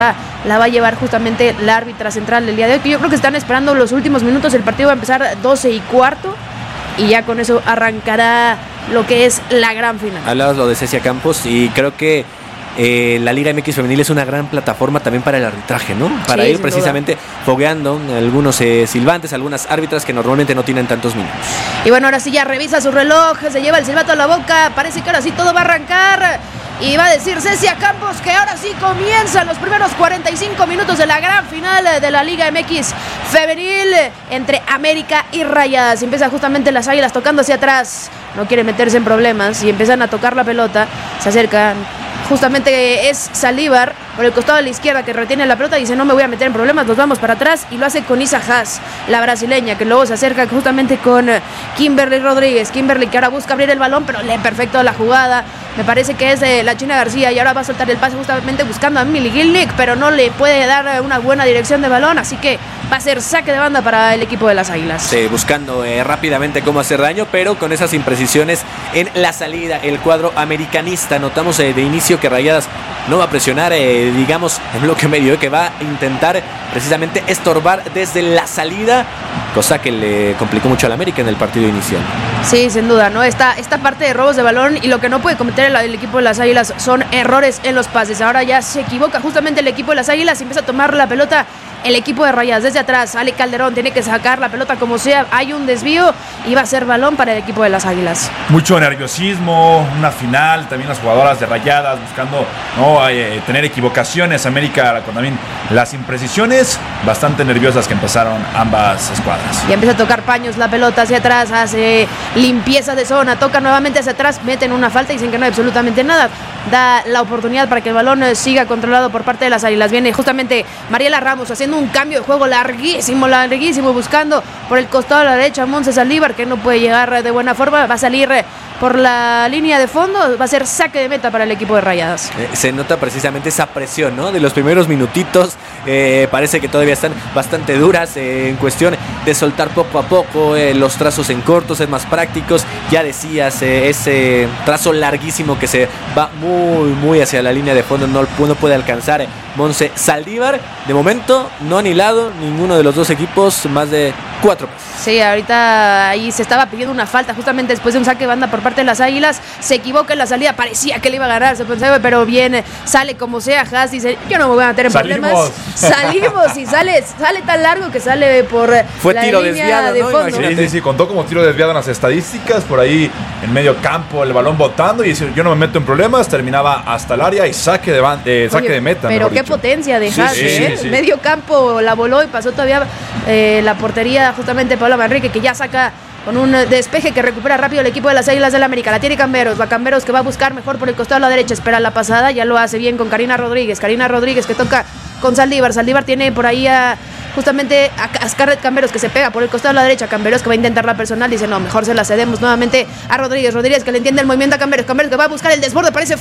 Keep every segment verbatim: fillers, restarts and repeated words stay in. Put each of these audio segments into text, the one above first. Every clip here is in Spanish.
la va a llevar justamente la árbitra central del día de hoy, que yo creo que están esperando los últimos minutos. El partido va a empezar doce y cuarto y ya con eso arrancará lo que es la gran final. Hablabas lo de Cecia Campos y creo que eh, la Liga M X Femenil es una gran plataforma también para el arbitraje, ¿no? Para sí, ir precisamente duda. fogueando algunos eh, silbantes, algunas árbitras que normalmente no tienen tantos minutos. Y bueno, ahora sí ya revisa su reloj, se lleva el silbato a la boca, parece que ahora sí todo va a arrancar. Y va a decir Cecia Campos que ahora sí comienzan los primeros cuarenta y cinco minutos de la gran final de la Liga M X Femenil entre América y Rayadas. Empieza justamente las Águilas tocando hacia atrás, no quiere meterse en problemas y empiezan a tocar la pelota, se acercan. Justamente es Saldívar por el costado de la izquierda que retiene la pelota y dice no me voy a meter en problemas, nos vamos para atrás, y lo hace con Isa Haas, la brasileña, que luego se acerca justamente con Kimberly Rodríguez. Kimberly que ahora busca abrir el balón, pero lee perfecto la jugada, me parece que es de la China García, y ahora va a soltar el pase justamente buscando a Milly Gillick, pero no le puede dar una buena dirección de balón, así que va a ser saque de banda para el equipo de las Águilas. Sí, buscando eh, rápidamente cómo hacer daño, pero con esas imprecisiones en la salida. El cuadro americanista, notamos eh, de inicio que Rayadas no va a presionar, eh, digamos, en bloque medio, eh, que va a intentar precisamente estorbar desde la salida, cosa que le complicó mucho al América en el partido inicial. Sí, sin duda, ¿no? Esta, esta parte de robos de balón, y lo que no puede cometer el, el equipo de las Águilas son errores en los pases. Ahora ya se equivoca justamente el equipo de las Águilas y empieza a tomar la pelota el equipo de Rayadas desde atrás. Sale Calderón, tiene que sacar la pelota como sea, hay un desvío y va a ser balón para el equipo de las Águilas. Mucho nerviosismo, una final, también las jugadoras de Rayadas buscando no eh, tener equivocaciones. América con también las imprecisiones, bastante nerviosas que empezaron ambas escuadras. Y empieza a tocar paños la pelota hacia atrás, hace limpieza de zona, toca nuevamente hacia atrás, meten una falta y dicen que no hay absolutamente nada. Da la oportunidad para que el balón siga controlado por parte de las Águilas. Viene justamente Mariela Ramos haciendo un cambio de juego larguísimo, larguísimo, buscando por el costado a la derecha a Montse Saldívar, que no puede llegar de buena forma, va a salir por la línea de fondo, va a ser saque de meta para el equipo de Rayadas. Eh, se nota precisamente esa presión, ¿no? De los primeros minutitos, eh, parece que todavía están bastante duras eh, en cuestión de soltar poco a poco eh, los trazos en corto, ser más prácticos. Ya decías, eh, ese trazo larguísimo que se va muy, muy hacia la línea de fondo, no, no puede alcanzar Montse Saldívar. De momento no han hilado ninguno de los dos equipos más de cuatro pases. Sí, ahorita ahí se estaba pidiendo una falta justamente después de un saque de banda por parte de las Águilas. Se equivoca en la salida, parecía que le iba a ganar, se pensaba, pero bien, sale como sea. Haas dice, yo no me voy a meter en Salimos. problemas. Salimos y sale, sale tan largo que sale por Fue la tiro línea desviado, de ¿no? fondo. Sí, sí, sí, contó como tiro desviado en las estadísticas, por ahí en medio campo, el balón botando, y dice, yo no me meto en problemas, terminaba hasta el área y saque de, ban- eh, saque Oye, de meta. Pero qué dicho. potencia de Sí, Haas, sí, ¿eh? sí, sí. Medio campo la voló y pasó todavía eh, la portería justamente Paola Manrique, que ya saca con un despeje que recupera rápido el equipo de las Águilas del América. La tiene Camberos, va Camberos que va a buscar mejor por el costado a la derecha, espera la pasada, ya lo hace bien con Karina Rodríguez. Karina Rodríguez que toca con Saldívar. Saldívar tiene por ahí a justamente a Scarlett Camberos que se pega por el costado a la derecha. Camberos que va a intentar la personal, dice no, mejor se la cedemos nuevamente a Rodríguez. Rodríguez que le entiende el movimiento a Camberos. Camberos que va a buscar el desborde, parece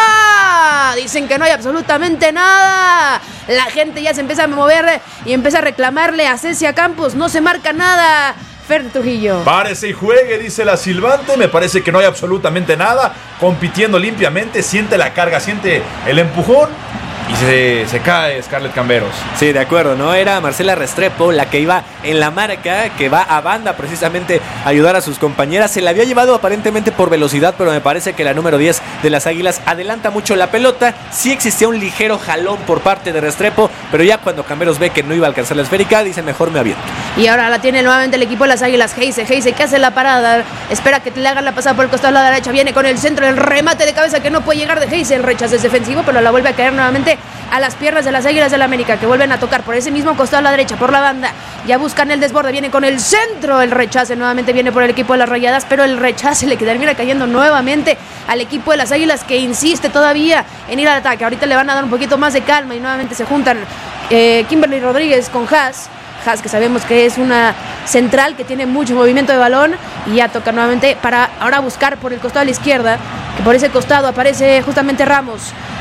falta. Dicen que no hay absolutamente nada. La gente ya se empieza a mover y empieza a reclamarle a Cecia Campos, no se marca nada. Fer Trujillo. Párese y juegue, dice la silbante. Me parece que no hay absolutamente nada. Compitiendo limpiamente, siente la carga, siente el empujón y se, se cae Scarlett Camberos. Sí, de acuerdo, ¿no? Era Marcela Restrepo la que iba en la marca, que va a banda precisamente a ayudar a sus compañeras. Se la había llevado aparentemente por velocidad, pero me parece que la número diez de las Águilas adelanta mucho la pelota. Sí existía un ligero jalón por parte de Restrepo, pero ya cuando Camberos ve que no iba a alcanzar la esférica, dice mejor me aviento. Y ahora la tiene nuevamente el equipo de las Águilas. Heise, Heise que hace la parada, espera que le hagan la pasada por el costado a la derecha, viene con el centro, el remate de cabeza que no puede llegar de Heise, el rechazo es defensivo, pero la vuelve a caer nuevamente a las piernas de las Águilas del América, que vuelven a tocar por ese mismo costado a la derecha, por la banda, ya buscan el desborde, viene con el centro, el rechace nuevamente viene por el equipo de las Rayadas, pero el rechace le termina cayendo nuevamente al equipo de las Águilas, que insiste todavía en ir al ataque. Ahorita le van a dar un poquito más de calma y nuevamente se juntan eh, Kimberly Rodríguez con Haas. Haas, que sabemos que es una central que tiene mucho movimiento de balón, y ya toca nuevamente para ahora buscar por el costado a la izquierda, que por ese costado aparece justamente Ramos.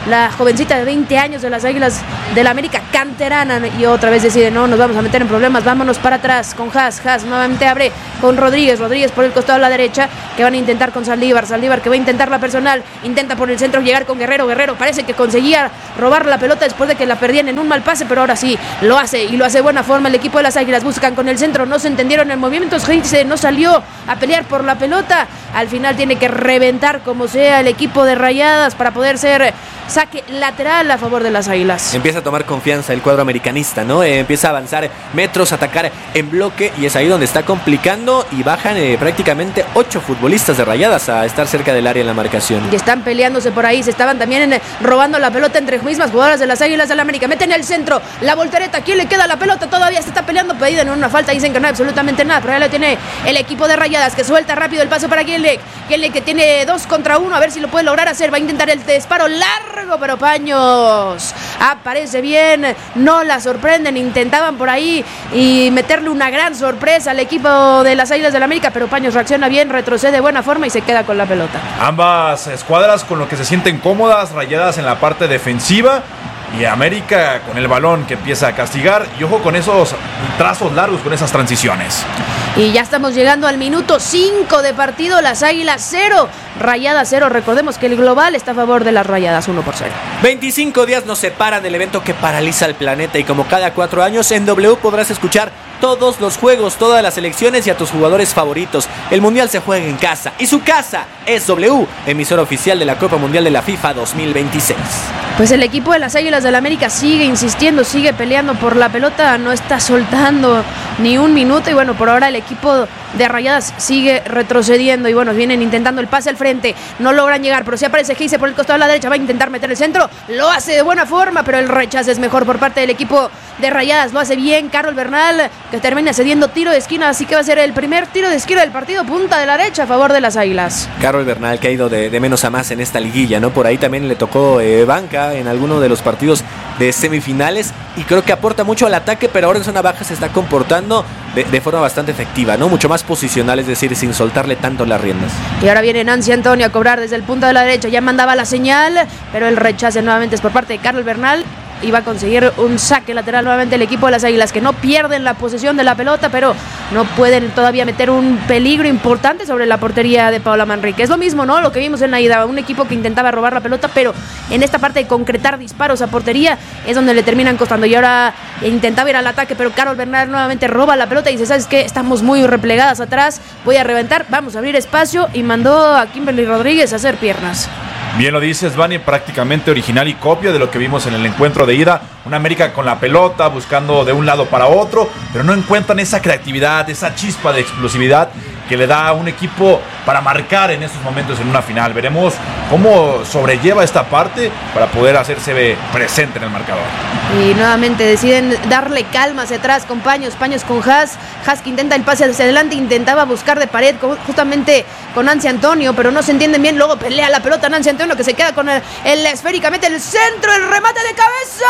la jovencita de veinte años de las Águilas del la América, canterana, y otra vez decide, no, nos vamos a meter en problemas, vámonos para atrás con Haas, Haas nuevamente abre con Rodríguez, Rodríguez por el costado de la derecha, que van a intentar con Saldívar, Saldívar que va a intentar la personal, intenta por el centro llegar con Guerrero, Guerrero parece que conseguía robar la pelota después de que la perdían en un mal pase, pero ahora sí, lo hace, y lo hace de buena forma el equipo de las Águilas, buscan con el centro, no se entendieron en movimientos, Heinze no salió a pelear por la pelota, al final tiene que reventar como sea el equipo de Rayadas para poder ser saque lateral a favor de las Águilas. Empieza a tomar confianza el cuadro americanista, ¿no? Eh, empieza a avanzar metros, atacar en bloque, y es ahí donde está complicando, y bajan eh, prácticamente ocho futbolistas de Rayadas a estar cerca del área en la marcación. Y están peleándose por ahí, se estaban también en, robando la pelota entre mismas jugadoras de las Águilas del América. Meten el centro, la voltereta, ¿quién le queda la pelota? Todavía se está peleando, pedida en una falta, dicen que no hay absolutamente nada, pero ya lo tiene el equipo de Rayadas, que suelta rápido el paso para Gielek, Gielek que tiene dos contra uno, a ver si lo puede lograr hacer, va a intentar el disparo largo, pero Paños aparece bien, no la sorprenden, intentaban por ahí y meterle una gran sorpresa al equipo de las Águilas del América, pero Paños reacciona bien, retrocede de buena forma y se queda con la pelota. Ambas escuadras con lo que se sienten cómodas, Rayadas en la parte defensiva y América con el balón que empieza a castigar, y ojo con esos trazos largos, con esas transiciones. Y ya estamos llegando al minuto cinco de partido, las Águilas cero, Rayadas cero, recordemos que el global está a favor de las Rayadas uno por cero. veinticinco días nos separan del evento que paraliza el planeta, y como cada cuatro años en W podrás escuchar todos los juegos, todas las selecciones y a tus jugadores favoritos. El Mundial se juega en casa, y su casa es W, emisora oficial de la Copa Mundial de la FIFA dos mil veintiséis. Pues el equipo de las Águilas del América sigue insistiendo, sigue peleando por la pelota, no está soltando ni un minuto, y bueno, por ahora el equipo de Rayadas sigue retrocediendo, y bueno, vienen intentando el pase al frente, no logran llegar, pero si aparece Heinze por el costado de la derecha, va a intentar meter el centro, lo hace de buena forma, pero el rechazo es mejor por parte del equipo de Rayadas, lo hace bien Carol Bernal, que termina cediendo tiro de esquina, así que va a ser el primer tiro de esquina del partido, punta de la derecha a favor de las Águilas. Carol Bernal, que ha ido de, de menos a más en esta liguilla, ¿no? Por ahí también le tocó eh, banca en alguno de los partidos de semifinales, y creo que aporta mucho al ataque, pero ahora en zona baja se está comportando de, de forma bastante efectiva, ¿no? Mucho más posicional, es decir, sin soltarle tanto las riendas. Y ahora viene Nancy Antonio a cobrar desde el punto de la derecha, ya mandaba la señal, pero el rechazo nuevamente es por parte de Carol Bernal, y va a conseguir un saque lateral nuevamente el equipo de las Águilas, que no pierden la posesión de la pelota, pero no pueden todavía meter un peligro importante sobre la portería de Paola Manrique. Es lo mismo, ¿no? Lo que vimos en la ida, un equipo que intentaba robar la pelota, pero en esta parte de concretar disparos a portería es donde le terminan costando, y ahora intentaba ir al ataque, pero Carol Bernal nuevamente roba la pelota y dice, ¿sabes qué? Estamos muy replegadas atrás, voy a reventar, vamos a abrir espacio, y mandó a Kimberly Rodríguez a hacer piernas. Bien lo dices, Vani, prácticamente original y copia de lo que vimos en el encuentro de ida. Una América con la pelota, buscando de un lado para otro, pero no encuentran esa creatividad, esa chispa de explosividad que le da a un equipo para marcar en estos momentos en una final. Veremos cómo sobrelleva esta parte para poder hacerse presente en el marcador. Y nuevamente deciden darle calma hacia atrás con Paños, Paños con Haas, Haas que intenta el pase hacia adelante, intentaba buscar de pared justamente con Nancy Antonio, pero no se entienden bien, luego pelea la pelota Nancy Antonio, que se queda con el, el esféricamente el centro, el remate de cabeza.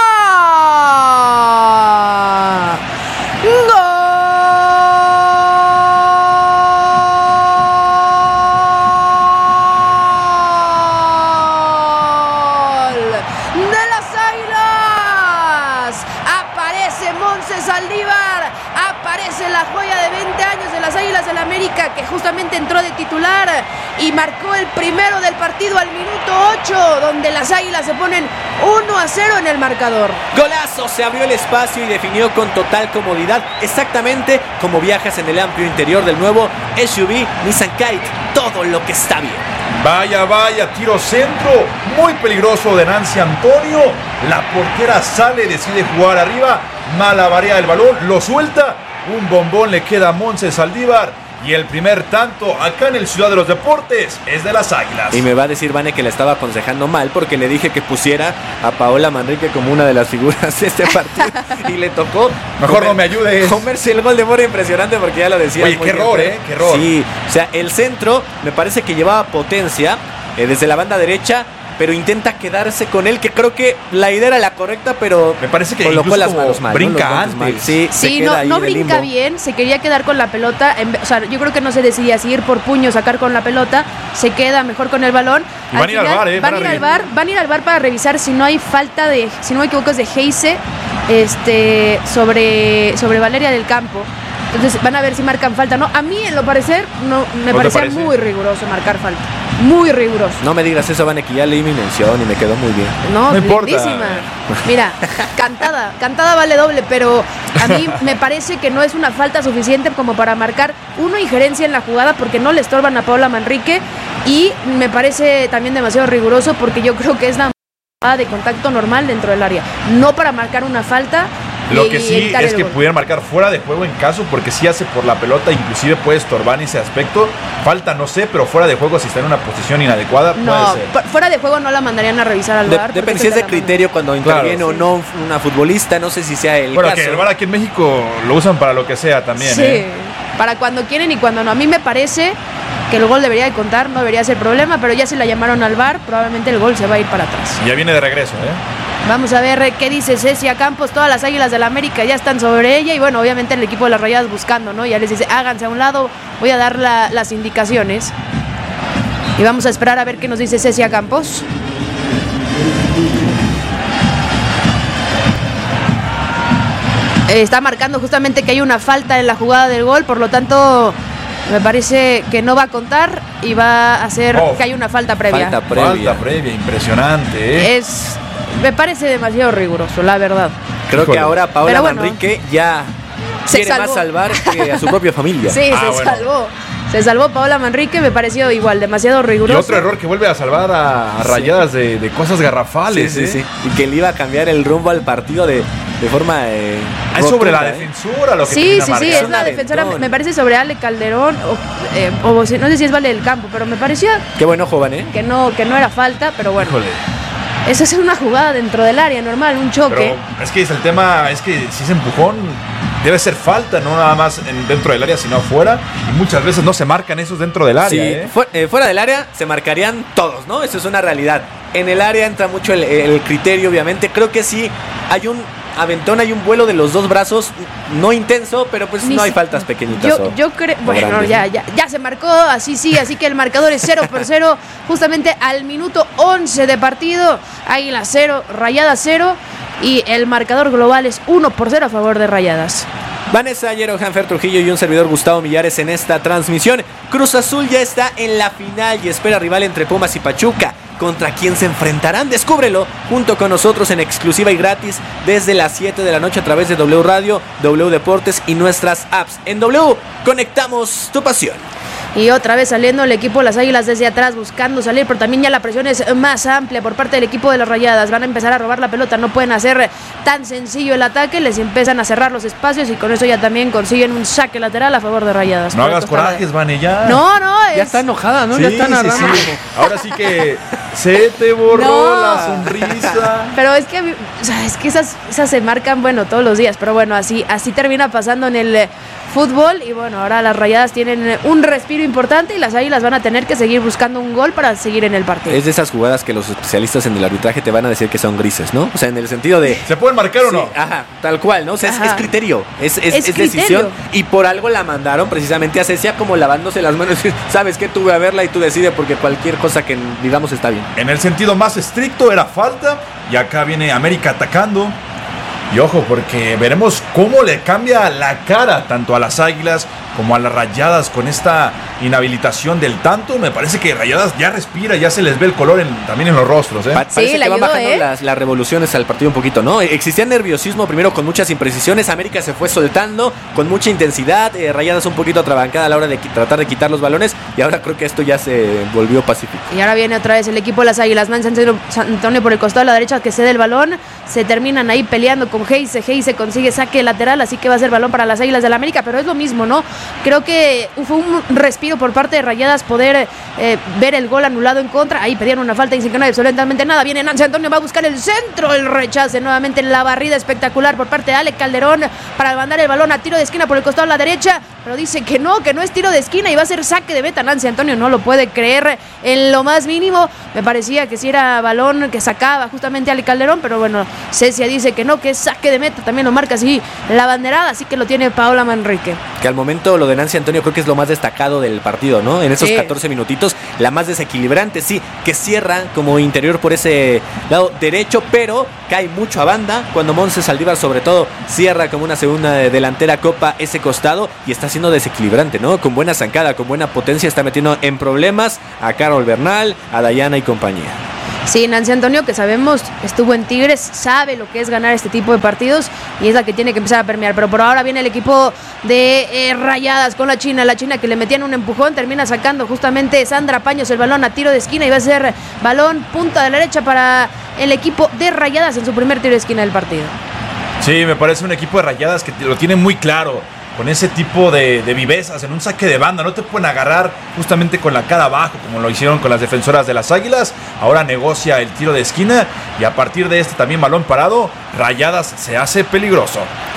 ¡Gol! Saldívar, aparece la joya de veinte años de las Águilas del América, que justamente entró de titular y marcó el primero del partido al minuto ocho, donde las Águilas se ponen uno a cero en el marcador. Golazo, se abrió el espacio y definió con total comodidad, exactamente como viajas en el amplio interior del nuevo S U V Nissan Kite, todo lo que está bien. Vaya, vaya, tiro centro, muy peligroso de Nancy Antonio, la portera sale, decide jugar arriba, malabarea el balón, lo suelta, un bombón le queda a Montse Saldívar, y el primer tanto acá en el Ciudad de los Deportes es de las Águilas. Y me va a decir Vane que la estaba aconsejando mal, porque le dije que pusiera a Paola Manrique como una de las figuras de este partido y le tocó mejor comer, no me ayudes comerse el gol de forma impresionante, porque ya lo decía. Oye, qué error, eh, qué error. Sí, o sea, el centro me parece que llevaba potencia eh, desde la banda derecha, pero intenta quedarse con él, que creo que la idea era la correcta, pero me parece que colocó las manos mal, brinca ¿no? antes. Mal. Sí, sí no, no brinca bien, se quería quedar con la pelota, en, o sea, yo creo que no se decidía si ir por puño, sacar con la pelota, se queda mejor con el balón. Y van a ir al bar, eh, van a ir al bar, van a ir al bar para revisar si no hay falta de, si no me equivoco es de Heise, este, sobre, sobre Valeria del Campo. Entonces van a ver si marcan falta, ¿no? A mí, en lo parecer, no me parecía parece? muy riguroso marcar falta. Muy riguroso. No me digas eso, Vane, que ya leí mi mención y me quedó muy bien. No, no lindísima. Mira, cantada, cantada vale doble, pero a mí me parece que no es una falta suficiente como para marcar una injerencia en la jugada, porque no le estorban a Paola Manrique, y me parece también demasiado riguroso porque yo creo que es la jugada de contacto normal dentro del área, no para marcar una falta. Lo que sí es que pudieran marcar fuera de juego en caso, porque si hace por la pelota, inclusive puede estorbar en ese aspecto. Falta, no sé, pero fuera de juego, si está en una posición inadecuada, no, puede ser. Fuera de juego no la mandarían a revisar al de, bar. Depende si es de criterio mano. Cuando interviene claro, o sí. no una futbolista, no sé si sea el bueno, caso. Que el bar aquí en México lo usan para lo que sea también. Sí, ¿eh? Para cuando quieren y cuando no. A mí me parece que el gol debería de contar, no debería ser problema, pero ya si la llamaron al bar, probablemente el gol se va a ir para atrás. Ya viene de regreso, ¿eh? Vamos a ver qué dice Cecia Campos. Todas las Águilas del América ya están sobre ella. Y bueno, obviamente el equipo de las Rayadas buscando, ¿no? Ya les dice, háganse a un lado. Voy a dar la, las indicaciones. Y vamos a esperar a ver qué nos dice Cecia Campos. Está marcando justamente que hay una falta en la jugada del gol. Por lo tanto, me parece que no va a contar. Y va a hacer oh, que hay una falta previa. Falta previa. Falta previa, impresionante, ¿eh? Es... Me parece demasiado riguroso, la verdad. Creo Híjole. que ahora Paola bueno, Manrique ya se quiere salvó. más salvar que a su propia familia. Sí, ah, se bueno. salvó. Se salvó Paola Manrique, me pareció igual, demasiado riguroso. Y otro error que vuelve a salvar a, a Rayadas sí. de, de cosas garrafales. Sí, sí, ¿eh? sí. Y que le iba a cambiar el rumbo al partido de, de forma... Eh, ah, es sobre la ¿eh? defensora lo que Sí, sí, sí, es la defensora, me parece sobre Ale Calderón, o, eh, o no sé si es Vale del Campo, pero me parecía... Qué bueno, joven, ¿eh? Que no, que no era falta, pero bueno. Híjole. Esa es una jugada dentro del área normal, un choque. Pero es que es el tema, es que si es empujón, debe ser falta, no nada más en, dentro del área, sino afuera. Y muchas veces no se marcan esos dentro del área. Sí, ¿eh? fu- eh, fuera del área se marcarían todos, ¿no? Eso es una realidad. En el área entra mucho el, el criterio, obviamente. Creo que sí hay un aventón, hay un vuelo de los dos brazos, no intenso, pero pues Ni no hay faltas pequeñitas. Yo, o, yo creo, o bueno, grandes, ya, ¿no? ya, ya se marcó, así sí, así que el marcador es cero por cero, justamente al minuto once de partido, Águila cero, Rayadas cero, y el marcador global es uno por cero a favor de Rayadas. Vanessa Ayero, Hanfer Trujillo y un servidor Gustavo Millares en esta transmisión. Cruz Azul ya está en la final y espera rival entre Pumas y Pachuca. ¿Contra quién se enfrentarán? Descúbrelo junto con nosotros en exclusiva y gratis desde las siete de la noche a través de W Radio, W Deportes y nuestras apps. En W, conectamos tu pasión. Y otra vez saliendo el equipo de las Águilas desde atrás buscando salir, pero también ya la presión es más amplia por parte del equipo de las Rayadas. Van a empezar a robar la pelota, no pueden hacer tan sencillo el ataque, les empiezan a cerrar los espacios y con eso ya también consiguen un saque lateral a favor de Rayadas. No hagas corajes, Vane, ya. No, no, es... Ya está enojada, ¿no? Sí, ya está narrando. Sí, sí. Ahora sí que se te borró no. la sonrisa. Pero es que, a mí, o sea, es que esas, esas se marcan, bueno, todos los días, pero bueno, así, así termina pasando en el fútbol y bueno, ahora las Rayadas tienen un respiro importante y las Águilas van a tener que seguir buscando un gol para seguir en el partido. Es de esas jugadas que los especialistas en el arbitraje te van a decir que son grises, ¿no? O sea, en el sentido de... ¿Se pueden marcar sí, o no? Ajá, tal cual, ¿no? O sea, es, es criterio, es, es, es, es decisión y por algo la mandaron precisamente a Cecia como lavándose las manos. ¿Sabes qué? Tú ve a verla y tú decides porque cualquier cosa que digamos está bien. En el sentido más estricto era falta y acá viene América atacando. Y ojo, porque veremos cómo le cambia la cara tanto a las Águilas como a las Rayadas con esta inhabilitación del tanto. Me parece que Rayadas ya respira, ya se les ve el color en, también en los rostros, ¿eh? Pa- parece sí, que van ayudó, bajando ¿eh? las, las revoluciones al partido un poquito, ¿no? Existía nerviosismo primero con muchas imprecisiones. América se fue soltando con mucha intensidad. Eh, Rayadas un poquito atrabancada a la hora de qui- tratar de quitar los balones. Y ahora creo que esto ya se volvió pacífico. Y ahora viene otra vez el equipo de las Águilas. Nancy Antonio por el costado de la derecha que cede el balón. Se terminan ahí peleando con Heise. Heise consigue saque lateral, así que va a ser balón para las Águilas del América. Pero es lo mismo, ¿no? Creo que fue un respiro por parte de Rayadas poder eh, ver el gol anulado en contra. Ahí pedían una falta y dicen que no hay absolutamente nada. Viene Nancy Antonio, va a buscar el centro, el rechace nuevamente, la barrida espectacular por parte de Ale Calderón para mandar el balón a tiro de esquina por el costado a la derecha, pero dice que no, que no es tiro de esquina y va a ser saque de meta. Nancy Antonio no lo puede creer en lo más mínimo. Me parecía que si era balón que sacaba justamente Ale Calderón, pero bueno, Cecia dice que no, que es saque de meta, también lo marca así la banderada, así que lo tiene Paola Manrique. Que al momento lo de Nancy Antonio creo que es lo más destacado del partido, ¿no? En esos sí. catorce minutitos, la más desequilibrante, sí, que cierra como interior por ese lado derecho, pero cae mucho a banda, cuando Montse Saldívar sobre todo cierra como una segunda delantera, copa ese costado y está siendo desequilibrante, ¿no? Con buena zancada, con buena potencia, está metiendo en problemas a Carol Bernal, a Dayana y compañía. Sí, Nancy Antonio, que sabemos estuvo en Tigres, sabe lo que es ganar este tipo de partidos y es la que tiene que empezar a permear, pero por ahora viene el equipo de eh, Rayadas con la China, la China que le metían un empujón, termina sacando justamente Sandra Paños el balón a tiro de esquina y va a ser balón punta de la derecha para el equipo de Rayadas en su primer tiro de esquina del partido. Sí, me parece un equipo de Rayadas que lo tiene muy claro, con ese tipo de, de vivezas en un saque de banda. No te pueden agarrar justamente con la cara abajo como lo hicieron con las defensoras de las Águilas. Ahora negocia el tiro de esquina y a partir de este también balón parado, Rayadas se hace peligroso.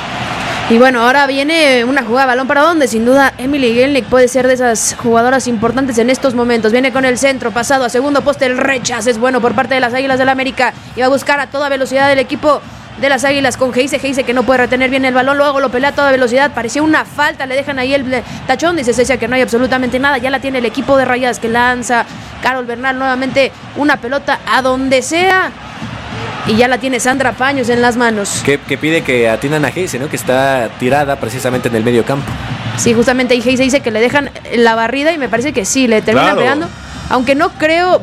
Y bueno, ahora viene una jugada balón para donde sin duda Emily Gelnick puede ser de esas jugadoras importantes en estos momentos. Viene con el centro, pasado a segundo poste, el rechazo es bueno por parte de las Águilas del América y va a buscar a toda velocidad el equipo de las Águilas con Geise, Geise que no puede retener bien el balón, luego lo pelea a toda velocidad, parecía una falta, le dejan ahí el tachón, dice Cecia que no hay absolutamente nada, ya la tiene el equipo de Rayadas que lanza Carol Bernal nuevamente una pelota a donde sea y ya la tiene Sandra Paños en las manos. Que, que pide que atiendan a Geise, ¿no? Que está tirada precisamente en el medio campo. Sí, justamente ahí Geise dice que le dejan la barrida y me parece que sí, le terminan claro. pegando, aunque no creo...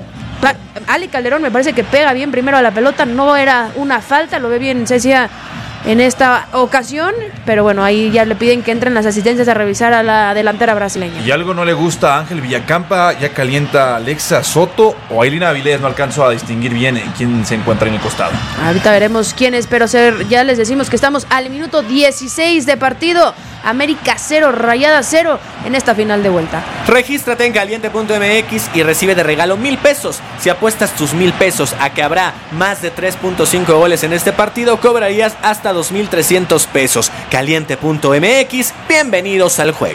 Ale Calderón me parece que pega bien primero a la pelota, no era una falta, lo ve bien Cecia en esta ocasión, pero bueno, ahí ya le piden que entren las asistencias a revisar a la delantera brasileña. Y algo no le gusta a Ángel Villacampa, ya calienta Alexa Soto o Ailina Avilés, no alcanzo a distinguir bien quién se encuentra en el costado. Ahorita veremos quién es, pero ser, ya les decimos que estamos al minuto dieciséis de partido. América cero, Rayadas cero en esta final de vuelta. Regístrate en caliente punto m x y recibe de regalo mil pesos. Si apuestas tus mil pesos a que habrá más de tres punto cinco goles en este partido, cobrarías hasta dos mil trescientos pesos. caliente punto m x, bienvenidos al juego.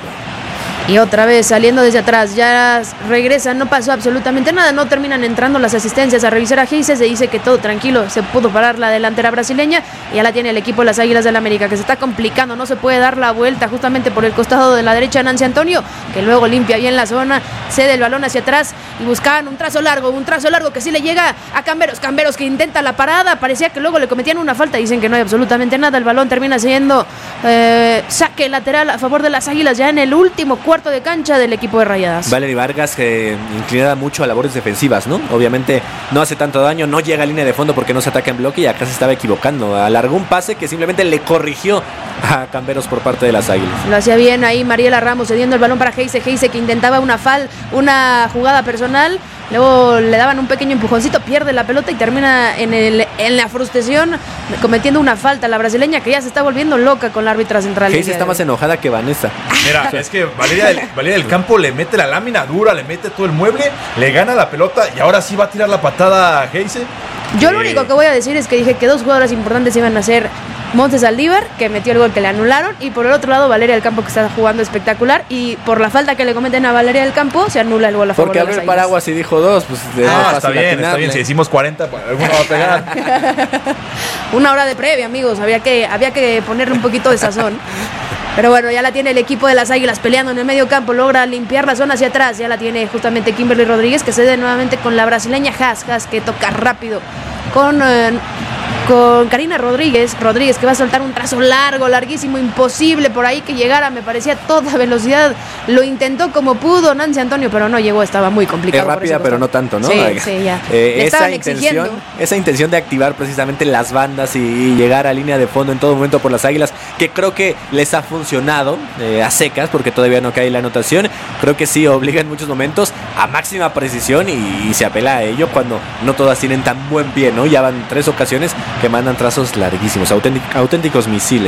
Y otra vez saliendo desde atrás, ya regresan, no pasó absolutamente nada, no terminan entrando las asistencias a revisar a Geise, se dice que todo tranquilo, se pudo parar la delantera brasileña y ya la tiene el equipo de las Águilas del América, que se está complicando, no se puede dar la vuelta justamente por el costado de la derecha Nancy Antonio, que luego limpia bien la zona, cede el balón hacia atrás y buscaban un trazo largo, un trazo largo que sí le llega a Camberos, Camberos que intenta la parada, parecía que luego le cometían una falta, dicen que no hay absolutamente nada, el balón termina siendo eh, saque lateral a favor de las Águilas ya en el último cuarto de cancha del equipo de Rayadas. Valery Vargas que eh, inclinada mucho a labores defensivas, ¿no? Obviamente no hace tanto daño, no llega a línea de fondo porque no se ataca en bloque y acá se estaba equivocando. Alargó un pase que simplemente le corrigió a Camberos por parte de las Águilas. Lo hacía bien ahí Mariela Ramos cediendo el balón para Geise, Geise que intentaba una fal, una jugada personal. Luego le daban un pequeño empujoncito, pierde la pelota y termina en, el, en la frustración cometiendo una falta. La brasileña que ya se está volviendo loca con la árbitra central. Geise está más enojada que Vanessa. Mira, es que Valeria del, Valeria del Campo le mete la lámina dura, le mete todo el mueble, le gana la pelota y ahora sí va a tirar la patada a Geise. Yo eh... lo único que voy a decir es que dije que dos jugadoras importantes iban a ser Montse Saldívar, que metió el gol que le anularon, y por el otro lado Valeria del Campo, que está jugando espectacular, y por la falta que le cometen a Valeria del Campo se anula el gol a favor porque de las abrió el Águilas. paraguas y dijo dos, pues de Ah, no está bien, atinarle. Está bien, si decimos cuarenta, pues alguno va a pegar. Una hora de previa, amigos, había que, había que ponerle un poquito de sazón. Pero bueno, ya la tiene el equipo de las Águilas peleando en el medio campo, logra limpiar la zona hacia atrás, ya la tiene justamente Kimberly Rodríguez, que cede nuevamente con la brasileña Haas, Haas que toca rápido con... Eh, con Karina Rodríguez, Rodríguez que va a soltar un trazo largo, larguísimo, imposible por ahí que llegara, me parecía a toda velocidad, lo intentó como pudo Nancy Antonio, pero no llegó, estaba muy complicado. Es rápida, pero no tanto, ¿no? Sí, sí, ya. Eh, Le estaban esa intención, exigiendo. esa intención de activar precisamente las bandas y, y llegar a línea de fondo en todo momento por las Águilas, que creo que les ha funcionado eh, a secas, porque todavía no cae la anotación, creo que sí obliga en muchos momentos a máxima precisión y, y se apela a ello cuando no todas tienen tan buen pie, ¿no? Ya van tres ocasiones que mandan trazos larguísimos, auténticos, auténticos misiles.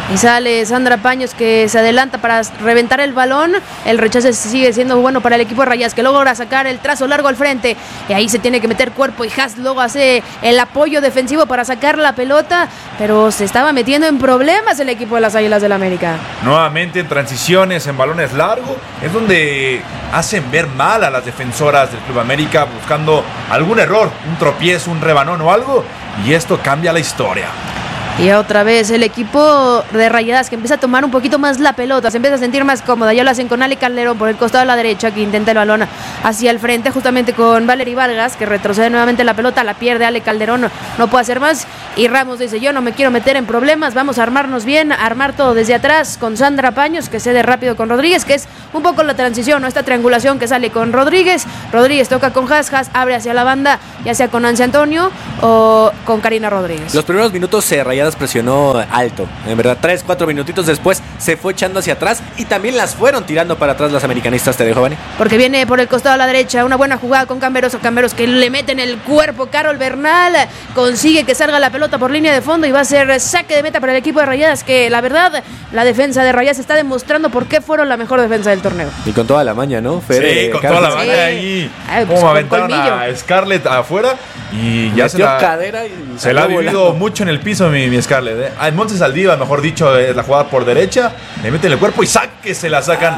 Y sale Sandra Paños, que se adelanta para reventar el balón. El rechace sigue siendo bueno para el equipo de Rayadas, que logra sacar el trazo largo al frente. Y ahí se tiene que meter cuerpo y Haas luego hace el apoyo defensivo para sacar la pelota. Pero se estaba metiendo en problemas el equipo de las Águilas del América. Nuevamente en transiciones, en balones largos, es donde hacen ver mal a las defensoras del Club América, buscando algún error, un tropiezo, un rebanón o algo. Y esto cambia la historia. Y otra vez el equipo de Rayadas, que empieza a tomar un poquito más la pelota, se empieza a sentir más cómoda. Ya lo hacen con Ale Calderón por el costado de la derecha, que intenta el balón hacia el frente, justamente con Valery Vargas, que retrocede nuevamente la pelota, la pierde Ale Calderón, no, no puede hacer más. Y Ramos dice: yo no me quiero meter en problemas, vamos a armarnos bien, a armar todo desde atrás con Sandra Paños, que cede rápido con Rodríguez, que es un poco la transición, ¿no? Esta triangulación que sale con Rodríguez. Rodríguez toca con Haas, Haas abre hacia la banda, ya sea con Nancy Antonio o con Karina Rodríguez. Los primeros minutos eh, Rayadas presionó alto, en verdad, tres, cuatro minutitos después se fue echando hacia atrás y también las fueron tirando para atrás las americanistas, te dejo, Vani. Porque viene por el costado a la derecha una buena jugada con Camberos, Camberos que le mete en el cuerpo, Carol Bernal consigue que salga la pelota por línea de fondo y va a ser saque de meta para el equipo de Rayadas, que la verdad, la defensa de Rayadas está demostrando por qué fueron la mejor defensa del torneo. Y con toda la maña, ¿no? Fede, sí, con Carlos. toda la maña Sí. ahí. Ay, pues, Como con aventaron colmillo. a Scarlett afuera y ya se Metió la, cadera y se la ha salió vivido volando. mucho en el piso mi, mi Scarlett. ¿eh? A Montes Saldívar, mejor dicho, es la jugada por derecha, le meten el cuerpo y saque, se la sacan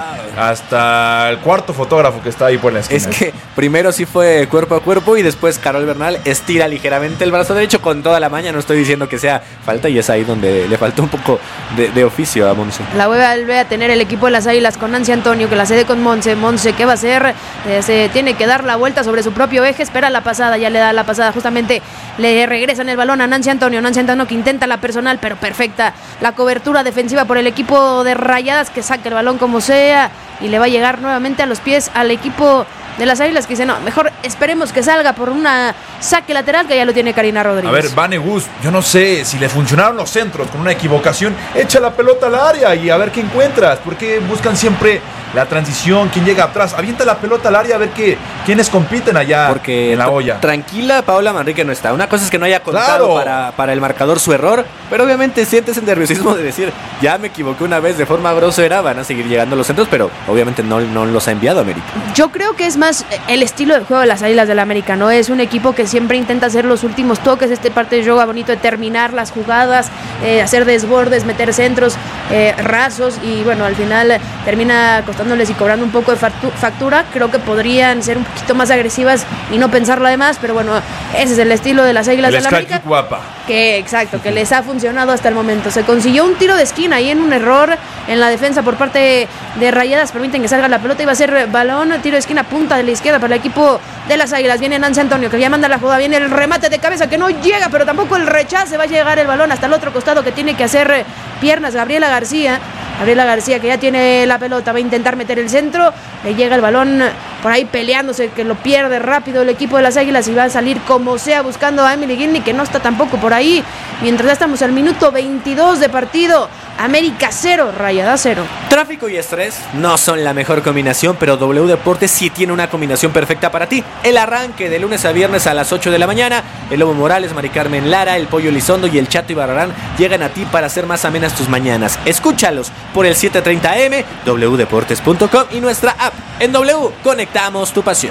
hasta el cuarto fotógrafo que está ahí por la esquina. Es que primero sí fue cuerpo a cuerpo y después Carol Bernal estira ligeramente el brazo derecho con toda la maña. No estoy diciendo que sea falta y es ahí donde le faltó un poco de, de oficio a Monse. La vuelve a tener el equipo de las Águilas con Nancy Antonio, que la cede con Monse. Monse, ¿qué va a hacer? Eh, se tiene que dar la vuelta sobre su propio eje, espera la pasada, ya le da la pasada, justamente le regresan el balón a Nancy Antonio. Nancy Antonio que intenta la personal, pero perfecta la cobertura defensiva por el equipo de Rayadas, que saca el balón como sea y le va a llegar nuevamente a los pies al equipo de las Águilas, que dice: no, mejor esperemos que salga por una saque lateral, que ya lo tiene Karina Rodríguez. A ver, Vane Gus, yo no sé si le funcionaron los centros con una equivocación, echa la pelota al área y a ver qué encuentras, porque buscan siempre la transición, quién llega atrás, avienta la pelota al área a ver qué, quiénes compiten allá Porque en la olla. Tranquila, Paola Manrique no está. Una cosa es que no haya contado Claro. para, para el marcador su error, pero obviamente sientes el nerviosismo de decir: ya me equivoqué una vez de forma grosera, van a seguir llegando los centros, pero obviamente no, no los ha enviado América. Yo creo que es más el estilo de juego de las Águilas del América, ¿no? Es un equipo que siempre intenta hacer los últimos toques, este parte de yoga bonito de terminar las jugadas, eh, hacer desbordes, meter centros eh, rasos, y bueno, al final eh, termina costándoles y cobrando un poco de factu- factura. Creo que podrían ser un poquito más agresivas y no pensar lo demás, pero bueno, ese es el estilo de las Águilas El del América. Sky guapa. Que exacto, que les ha funcionado hasta el momento. Se consiguió un tiro de esquina ahí en un error en la defensa por parte de Rayadas, permiten que salga la pelota y va a ser balón, tiro de esquina, punta de la izquierda para el equipo de las Águilas. Viene Nancy Antonio, que ya manda la jugada, viene el remate de cabeza que no llega, pero tampoco el rechace, va a llegar el balón hasta el otro costado, que tiene que hacer piernas Gabriela García. Gabriela García, que ya tiene la pelota, va a intentar meter el centro, le llega el balón por ahí peleándose, que lo pierde rápido el equipo de las Águilas y va a salir como sea buscando a Emily Guiney, que no está tampoco por ahí. Mientras ya estamos al minuto veintidós de partido, América cero, Rayadas cero. Tráfico y estrés no son la mejor combinación, pero W Deportes sí tiene una combinación perfecta para ti. El arranque de lunes a viernes a las ocho de la mañana. El Lobo Morales, Mari Carmen Lara, el Pollo Elizondo y el Chato Ibarrarán llegan a ti para hacer más amenas tus mañanas. Escúchalos por el setecientos treinta A M, w deportes punto com y nuestra app. En W, conectamos tu pasión.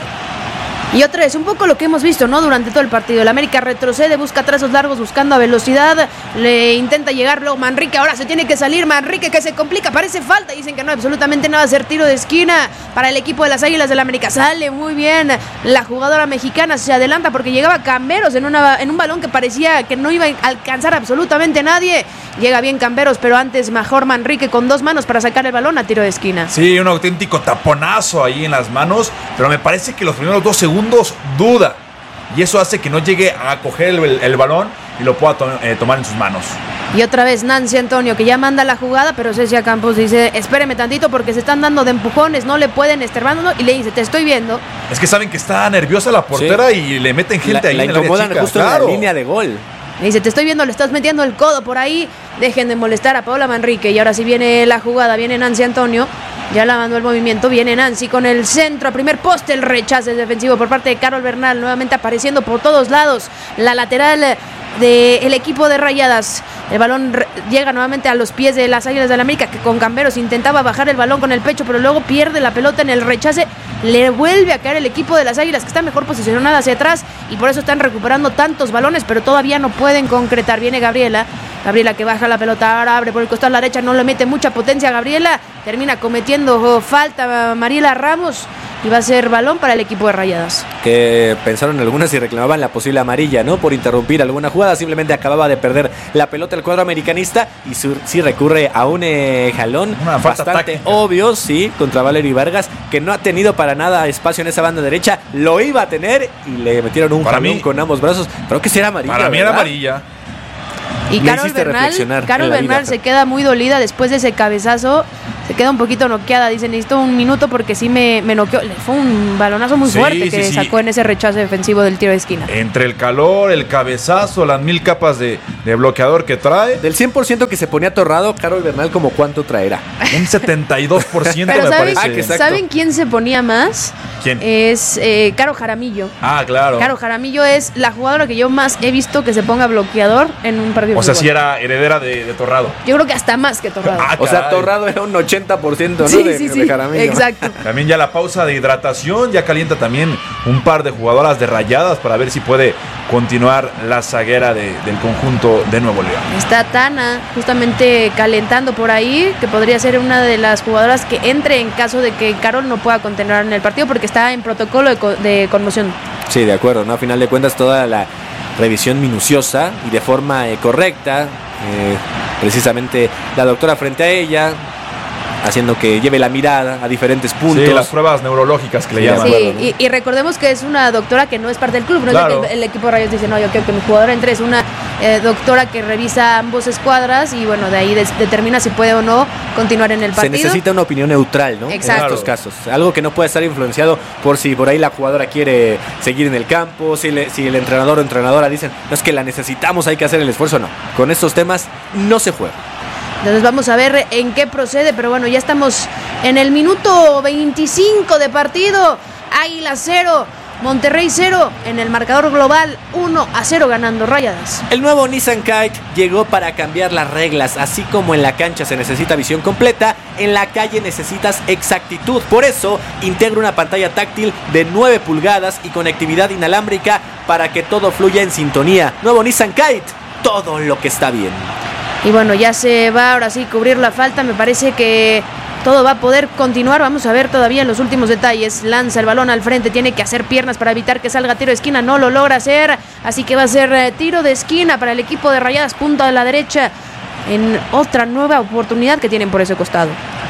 Y otra vez, un poco lo que hemos visto, ¿no? Durante todo el partido. El América retrocede, busca trazos largos, buscando a velocidad. Le intenta llegar luego Manrique. Ahora se tiene que salir Manrique, que se complica. Parece falta. Dicen que no, absolutamente nada. Hacer tiro de esquina para el equipo de las Águilas del América. Sale muy bien la jugadora mexicana. Se adelanta porque llegaba Camberos en, una, en un balón que parecía que no iba a alcanzar absolutamente nadie. Llega bien Camberos, pero antes mejor Manrique con dos manos para sacar el balón a tiro de esquina. Sí, un auténtico taponazo ahí en las manos, pero me parece que los primeros dos segundos duda. Y eso hace que no llegue a coger el, el, el balón y lo pueda to- eh, tomar en sus manos. Y otra vez Nancy Antonio, que ya manda la jugada, pero Cecia Campos dice: espéreme tantito porque se están dando de empujones, no le pueden estorbando, y le dice: te estoy viendo. Es que saben que está nerviosa la portera, sí, y le meten gente la, ahí la en el área incomodan chica. justo Claro. en la línea de gol. Le dice: te estoy viendo, le estás metiendo el codo por ahí, dejen de molestar a Paola Manrique. Y ahora sí viene la jugada, viene Nancy Antonio, ya la mandó el movimiento, viene Nancy con el centro a primer poste, el rechace defensivo por parte de Carol Bernal, nuevamente apareciendo por todos lados, la lateral del equipo de Rayadas. El balón re- llega nuevamente a los pies de las Águilas del América, que con Camberos intentaba bajar el balón con el pecho, pero luego pierde la pelota en el rechace. Le vuelve a caer el equipo de las Águilas, que está mejor posicionada hacia atrás, y por eso están recuperando tantos balones, pero todavía no pueden concretar. Viene Gabriela, Gabriela que baja la pelota, ahora abre por el costado a la derecha, no le mete mucha potencia a Gabriela, termina cometiendo falta Mariela Ramos, y va a ser balón para el equipo de Rayadas. Que pensaron algunas y reclamaban la posible amarilla, ¿no? Por interrumpir alguna jugada. Simplemente acababa de perder la pelota el cuadro americanista y su, sí recurre a un eh, jalón Una falta bastante táctica. obvio, sí, contra Valery Vargas, que no ha tenido para nada espacio en esa banda derecha. Lo iba a tener y le metieron un Para jalón mí- con ambos brazos. Creo que sí era amarilla. Para mí era ¿verdad? amarilla. Y Me Carol hiciste Bernal, reflexionar Carol en la Bernal vida. se queda muy dolida después de ese cabezazo. Se queda un poquito noqueada. Dice, necesito un minuto porque sí me, me noqueó. Le fue un balonazo muy Sí, fuerte sí, que sí. sacó en ese rechazo defensivo del tiro de esquina. Entre el calor, el cabezazo, las mil capas de, de bloqueador que trae, Del cien por ciento que se ponía atorrado, Carol Bernal, ¿como cuánto traerá? un setenta y dos por ciento Pero me ¿saben, parece. Ah, que exacto. ¿saben quién se ponía más? ¿Quién? Es eh, Caro Jaramillo. Ah, claro. Caro Jaramillo es la jugadora que yo más he visto que se ponga bloqueador en un partido O de sea, fútbol. si era heredera de, de Torrado. Yo creo que hasta más que Torrado. Ah, O sea, caray. Torrado era un ochenta por ciento, ¿no? sí, de, sí, de sí. Jaramillo. Exacto. También ya la pausa de hidratación, ya calienta también un par de jugadoras de Rayadas para ver si puede continuar la zaguera de- del conjunto de Nuevo León. Está Tana justamente calentando por ahí, que podría ser una de las jugadoras que entre en caso de que Carol no pueda continuar en el partido porque está en protocolo de, co- de conmoción. Sí, de acuerdo, ¿no? A final de cuentas, toda la revisión minuciosa y de forma eh, correcta. eh, precisamente la doctora frente a ella, haciendo que lleve la mirada a diferentes puntos. Sí, las pruebas neurológicas que le Sí, llaman. Sí, acuerdo, ¿no? y, y recordemos que es una doctora que no es parte del club, no Claro. es de que el equipo de Rayos dice, no, yo quiero que mi jugadora entre, es una eh, doctora que revisa ambos escuadras y bueno, de ahí des- determina si puede o no continuar en el Se partido. necesita una opinión neutral, ¿no? Exacto. En estos casos. Algo que no puede estar influenciado por si por ahí la jugadora quiere seguir en el campo, si, le- si el entrenador o entrenadora dicen, no es que la necesitamos, hay que hacer el esfuerzo, no. Con estos temas no se juega. Entonces vamos a ver en qué procede, pero bueno, ya estamos en el minuto veinticinco de partido. Águila cero, Monterrey cero, en el marcador global uno a cero ganando Rayadas. El nuevo Nissan Kite llegó para cambiar las reglas, así como en la cancha se necesita visión completa, en la calle necesitas exactitud. Por eso integra una pantalla táctil de nueve pulgadas y conectividad inalámbrica para que todo fluya en sintonía. Nuevo Nissan Kite, todo lo que está bien. Y bueno, ya se va ahora sí cubrir la falta, me parece que todo va a poder continuar, vamos a ver todavía en los últimos detalles. Lanza el balón al frente, tiene que hacer piernas para evitar que salga tiro de esquina, no lo logra hacer, así que va a ser eh, tiro de esquina para el equipo de Rayadas, punta a la derecha, en otra nueva oportunidad que tienen por ese costado.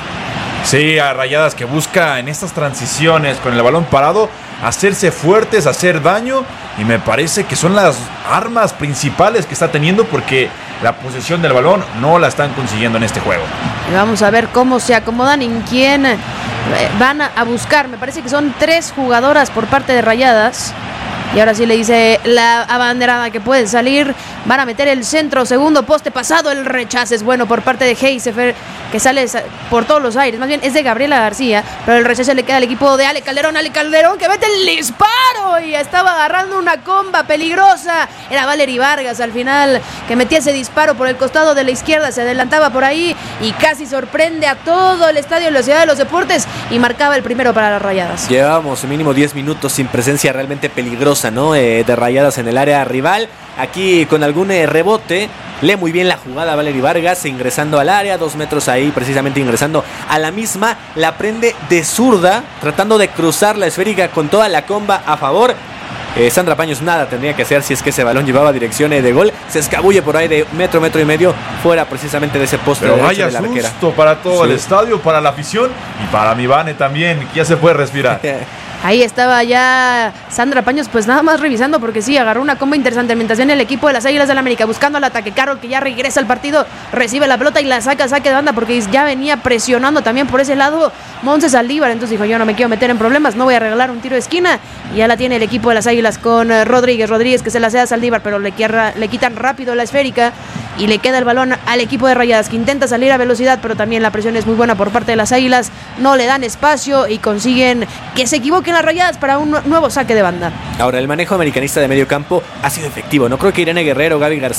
Sí, a Rayadas que busca en estas transiciones con el balón parado hacerse fuertes, hacer daño, y me parece que son las armas principales que está teniendo porque la posesión del balón no la están consiguiendo en este juego. Y vamos a ver cómo se acomodan, en quién eh, van a, a buscar. Me parece que son tres jugadoras por parte de Rayadas. Y ahora sí le dice la abanderada que puede salir. Van a meter el centro, segundo poste pasado. El rechazo es bueno por parte de Heisefer, que sale por todos los aires. Más bien es de Gabriela García, pero el rechazo le queda al equipo de Ale Calderón. Ale Calderón que mete el disparo y estaba agarrando una comba peligrosa. Era Valery Vargas al final que metía ese disparo por el costado de la izquierda. Se adelantaba por ahí y casi sorprende a todo el estadio de la Ciudad de los Deportes y marcaba el primero para las Rayadas. Llevábamos mínimo diez minutos sin presencia realmente peligrosa, ¿no? Eh, de Rayadas en el área rival. Aquí con algún eh, rebote, lee muy bien la jugada Valery Vargas, ingresando al área, dos metros ahí, precisamente ingresando a la misma. La prende de zurda, tratando de cruzar la esférica con toda la comba a favor. Eh, Sandra Paños nada tendría que hacer si es que ese balón llevaba dirección eh, de gol. Se escabulle por ahí de metro, metro y medio, fuera precisamente de ese poste Pero derecho vaya de la arquera. susto para todo Sí. el estadio, para la afición y para mi Vane también, que ya se puede respirar. Ahí estaba ya Sandra Paños, pues nada más revisando, porque sí, agarró una comba interesante mientras viene el equipo de las Águilas del América buscando al ataque. Carol, que ya regresa al partido, recibe la pelota y la saca, saque de banda, porque ya venía presionando también por ese lado Montse Saldívar. Entonces dijo, yo no me quiero meter en problemas, no voy a regalar un tiro de esquina. Y ya la tiene el equipo de las Águilas con eh, Rodríguez, Rodríguez que se la cede a Saldívar, pero le, quiera, le quitan rápido la esférica y le queda el balón al equipo de Rayadas, que intenta salir a velocidad, pero también la presión es muy buena por parte de las Águilas. No le dan espacio y consiguen que se equivoquen las Rayadas para un nuevo saque de banda. Ahora, el manejo americanista de medio campo ha sido efectivo. No creo que Irene Guerrero o Gaby García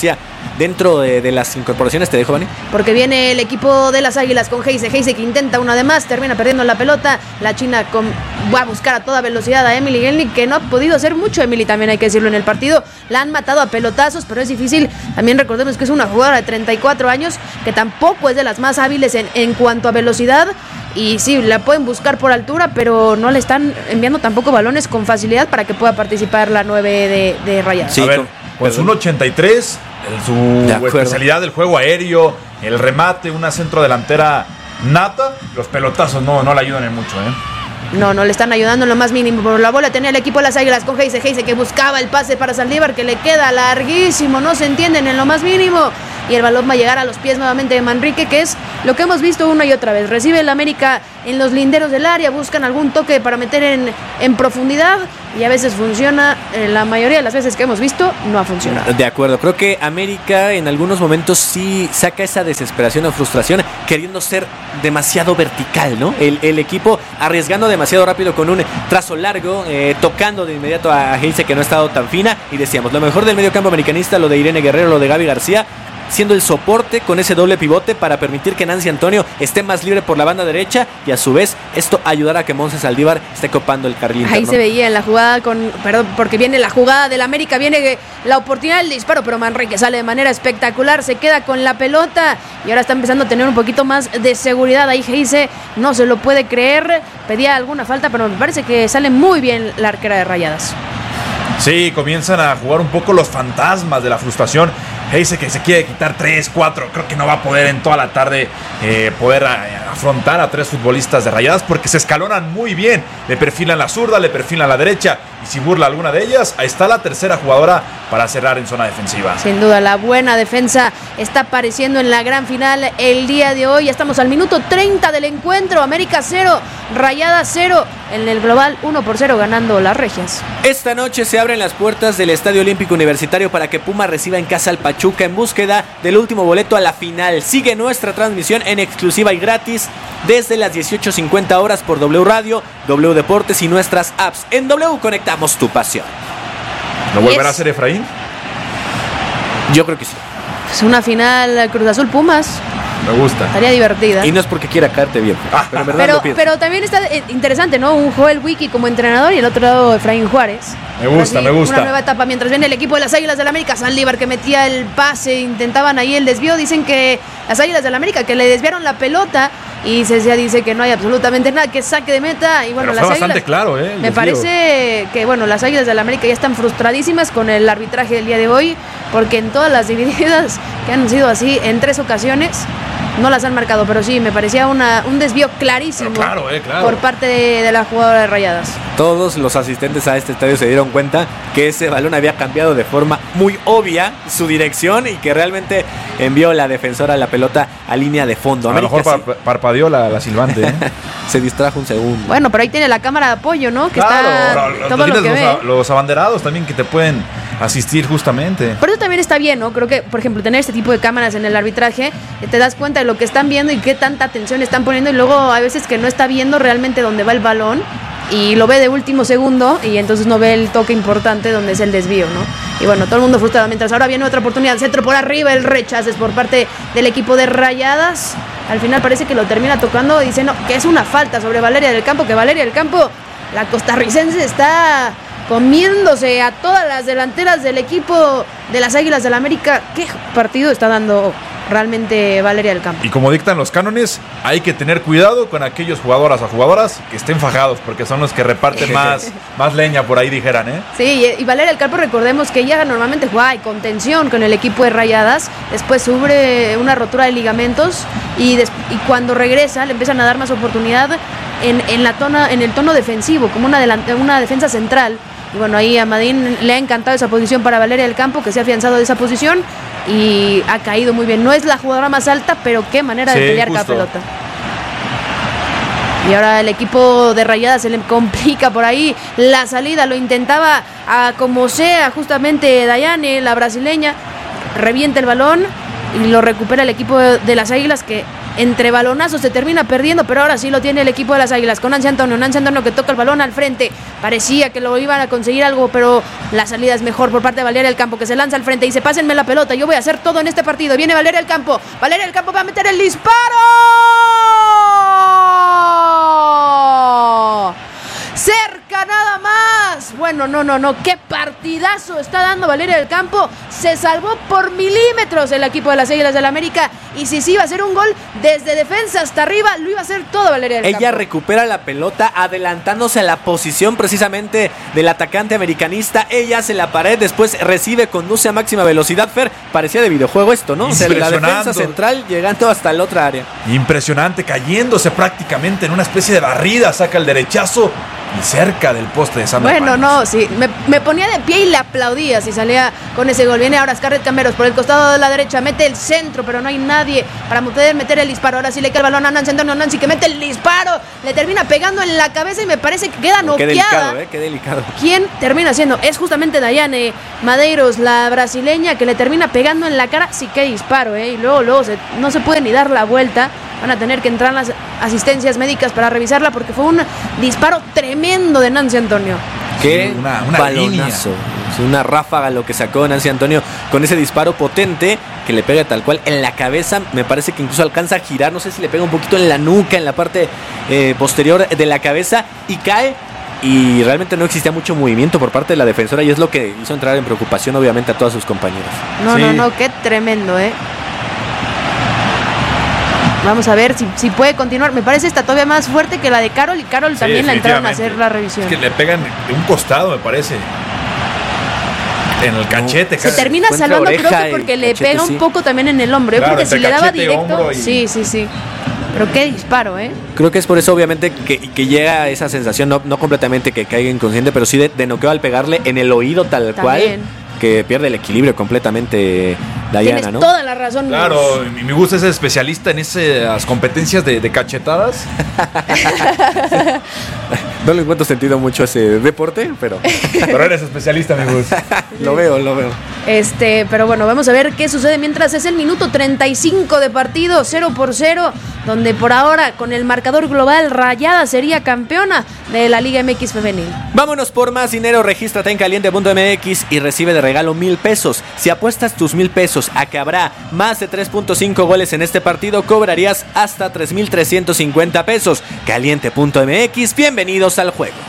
dentro de, de las incorporaciones. Te dejo, Vani. Porque viene el equipo de las Águilas con Heise. Heise que intenta una de más, termina perdiendo la pelota. La China con, va a buscar a toda velocidad a Emily Gelnik, que no ha podido hacer mucho. Emily también hay que decirlo en el partido. La han matado a pelotazos, pero es difícil. También recordemos que es una jugadora de treinta y cuatro años, que tampoco es de las más hábiles en, en cuanto a velocidad. Y sí, la pueden buscar por altura, pero no le están enviando tampoco balones con facilidad para que pueda participar la nueve de, de Rayadas. Sí, a ver, pues un ochenta y tres, su especialidad del juego aéreo, el remate, una centrodelantera nata. Los pelotazos no, no le ayudan en mucho, ¿eh? No, no le están ayudando en lo más mínimo. Por la bola tenía el equipo de las Águilas con Heise. Heise que buscaba el pase para Saldívar, que le queda larguísimo, no se entienden en lo más mínimo. Y el balón va a llegar a los pies nuevamente de Manrique, que es lo que hemos visto una y otra vez. Recibe el América en los linderos del área, buscan algún toque para meter en, en profundidad y a veces funciona. En la mayoría de las veces que hemos visto, no ha funcionado. De acuerdo, creo que América en algunos momentos sí saca esa desesperación o frustración queriendo ser demasiado vertical, ¿no? El, el equipo arriesgando demasiado rápido con un trazo largo, eh, tocando de inmediato a Heise, que no ha estado tan fina. Y decíamos, lo mejor del medio campo americanista, lo de Irene Guerrero, lo de Gaby García, siendo el soporte con ese doble pivote para permitir que Nancy Antonio esté más libre por la banda derecha y a su vez esto ayudará a que Monse Saldívar esté copando el carril interno. Ahí se veía en la jugada con, perdón, porque viene la jugada del América, viene la oportunidad del disparo, pero Manrique sale de manera espectacular, se queda con la pelota y ahora está empezando a tener un poquito más de seguridad. Ahí Heise no se lo puede creer, pedía alguna falta, pero me parece que sale muy bien la arquera de Rayadas. Sí, comienzan a jugar un poco los fantasmas de la frustración. Heise que se quiere quitar tres, cuatro, creo que no va a poder en toda la tarde eh, poder a, afrontar a tres futbolistas de Rayadas porque se escalonan muy bien, le perfilan la zurda, le perfilan la derecha y si burla alguna de ellas, ahí está la tercera jugadora para cerrar en zona defensiva. Sin duda, la buena defensa está apareciendo en la gran final el día de hoy. Ya estamos al minuto treinta del encuentro. América cero, Rayadas cero, en el global uno por cero ganando las Regias. Esta noche se abren las puertas del Estadio Olímpico Universitario para que Puma reciba en casa al Pachuca en búsqueda del último boleto a la final. Sigue nuestra transmisión en exclusiva y gratis desde las dieciocho cincuenta horas por W Radio, W Deportes y nuestras apps. En W conectamos tu pasión. ¿Lo volverá a hacer Efraín? Yo creo que sí. Es una final Cruz Azul Pumas. Me gusta. Estaría divertida. Y no es porque quiera caerte bien. Ah, pero, en verdad pero, lo pienso. pero también está interesante, ¿no? Un Joel Wiki como entrenador y el otro lado Efraín Juárez. Me gusta, Así, me gusta. Una nueva etapa mientras viene el equipo de las Águilas del la América. Saldívar que metía el pase, intentaban ahí el desvío. Dicen que las Águilas del la América que le desviaron la pelota y Cecia dice que no hay absolutamente nada, que saque de meta. Y bueno, pero las fue Águilas, bastante claro, ¿eh? Me parece que bueno, las Águilas del la América ya están frustradísimas con el arbitraje del día de hoy, porque en todas las divididas que han sido así, en tres ocasiones no las han marcado, pero sí, me parecía una, un desvío clarísimo claro, eh, claro. por parte de, de la jugadora de Rayadas. Todos los asistentes a este estadio se dieron cuenta que ese balón había cambiado de forma muy obvia su dirección y que realmente envió la defensora la pelota a línea de fondo. A América lo mejor sí. parpadeó la, la silbante, ¿eh? Se distrajo un segundo. Bueno, pero ahí tiene la cámara de apoyo, ¿no? Que claro, está lo, todo lo lo que los, ve. los abanderados también que te pueden asistir justamente. Pero eso también está bien, ¿no? Creo que, por ejemplo, tener este tipo de cámaras en el arbitraje, te das cuenta de lo que están viendo y qué tanta atención están poniendo, y luego a veces que no está viendo realmente dónde va el balón y lo ve de último segundo y entonces no ve el toque importante donde es el desvío, ¿no? Y bueno, todo el mundo frustrado, mientras ahora viene otra oportunidad, centro por arriba, el rechazo es por parte del equipo de Rayadas. Al final parece que lo termina tocando y dice no, que es una falta sobre Valeria del Campo, que Valeria del Campo, la costarricense, está comiéndose a todas las delanteras del equipo de las Águilas del la América. ¿Qué partido está dando realmente Valeria del Campo? Y como dictan los cánones, hay que tener cuidado con aquellos jugadoras o jugadoras que estén fajados, porque son los que reparten más, más leña, por ahí dijeran, ¿eh? Sí, y Valeria del Campo, recordemos que ella normalmente juega en contención con el equipo de Rayadas, después sufre una rotura de ligamentos y, des- y cuando regresa le empiezan a dar más oportunidad en, en, la tona, en el tono defensivo, como una, delant- una defensa central. Y bueno, ahí a Madín le ha encantado esa posición para Valeria del Campo, que se ha afianzado de esa posición y ha caído muy bien. No es la jugadora más alta, pero qué manera de sí, pelear justo. cada pelota. Y ahora el equipo de Rayadas se le complica por ahí la salida, lo intentaba a como sea justamente Dayane, la brasileña, revienta el balón y lo recupera el equipo de, de las Águilas, que entre balonazos se termina perdiendo, pero ahora sí lo tiene el equipo de las Águilas con Nancy Antonio, Nancy Antonio que toca el balón al frente, parecía que lo iban a conseguir algo, pero la salida es mejor por parte de Valeria del Campo, que se lanza al frente y dice, pásenme la pelota, yo voy a hacer todo en este partido. Viene Valeria del Campo, Valeria del Campo va a meter el disparo, cerca nada más. Bueno, no, no, no, qué partidazo está dando Valeria del Campo. Se salvó por milímetros el equipo de las Águilas del América, y si sí iba a ser un gol desde defensa hasta arriba, lo iba a hacer todo Valeria del Ella Campo. Ella recupera la pelota adelantándose a la posición precisamente del atacante americanista. Ella hace la pared, después recibe, conduce a máxima velocidad. Fer, parecía de videojuego esto, ¿no? O sea, la defensa central llegando hasta la otra área. Impresionante, cayéndose prácticamente en una especie de barrida, saca el derechazo y cerca del poste de Sandra Bueno, Paños. no, sí, me, me ponía de pie y le aplaudía si salía con ese gol. Viene ahora Scarlett Camberos por el costado de la derecha, mete el centro, pero no hay nadie para poder meter el disparo. Ahora sí le queda el balón a Nancy Antonio, Nancy que mete el disparo, le termina pegando en la cabeza y me parece que queda noqueada. Qué delicado, ¿eh? Qué delicado. ¿Quién termina siendo? Es justamente Dayane Madeiros, la brasileña, que le termina pegando en la cara. Sí, qué disparo, ¿eh? Y luego, luego se, no se puede ni dar la vuelta. Van a tener que entrar las asistencias médicas para revisarla, porque fue un disparo tremendo de Nancy Antonio. Qué sí, una, una balonazo, una ráfaga lo que sacó Nancy Antonio con ese disparo potente que le pega tal cual en la cabeza. Me parece que incluso alcanza a girar, no sé si le pega un poquito en la nuca, en la parte eh, posterior de la cabeza, y cae. Y realmente no existía mucho movimiento por parte de la defensora, y es lo que hizo entrar en preocupación obviamente a todos sus compañeros. No, sí. no, no, qué tremendo, ¿eh? Vamos a ver si, si puede continuar. Me parece esta todavía más fuerte que la de Carol, y Carol Sí, también la entraron a hacer la revisión. Es que le pegan de un costado, me parece. En el cachete. Se casi. termina Fue entre salvando, creo oreja que y porque le cachete, pega sí. un poco también en el hombro, ¿eh? Claro, Porque si entre le daba cachete y directo, hombro y- sí, sí, sí. Pero qué disparo, ¿eh? Creo que es por eso obviamente que, que llega esa sensación, no, no completamente que caiga inconsciente, pero sí de, de noqueo al pegarle en el oído tal También. cual, que pierde el equilibrio completamente Dayana, Tienes ¿no? toda la razón. Claro, y me gusta ese especialista en esas competencias de, de cachetadas. No le encuentro sentido mucho a ese deporte, pero Pero eres especialista, amigos. lo veo, lo veo. Este, pero bueno, vamos a ver qué sucede mientras es el minuto treinta y cinco de partido, cero por cero, donde por ahora con el marcador global Rayadas sería campeona de la Liga M X femenil. Vámonos por más dinero, regístrate en caliente punto m x y recibe de regalo mil pesos. Si apuestas tus mil pesos a que habrá más de tres punto cinco goles en este partido, cobrarías hasta tres mil trescientos cincuenta pesos. caliente punto m x, bienvenidos al juego.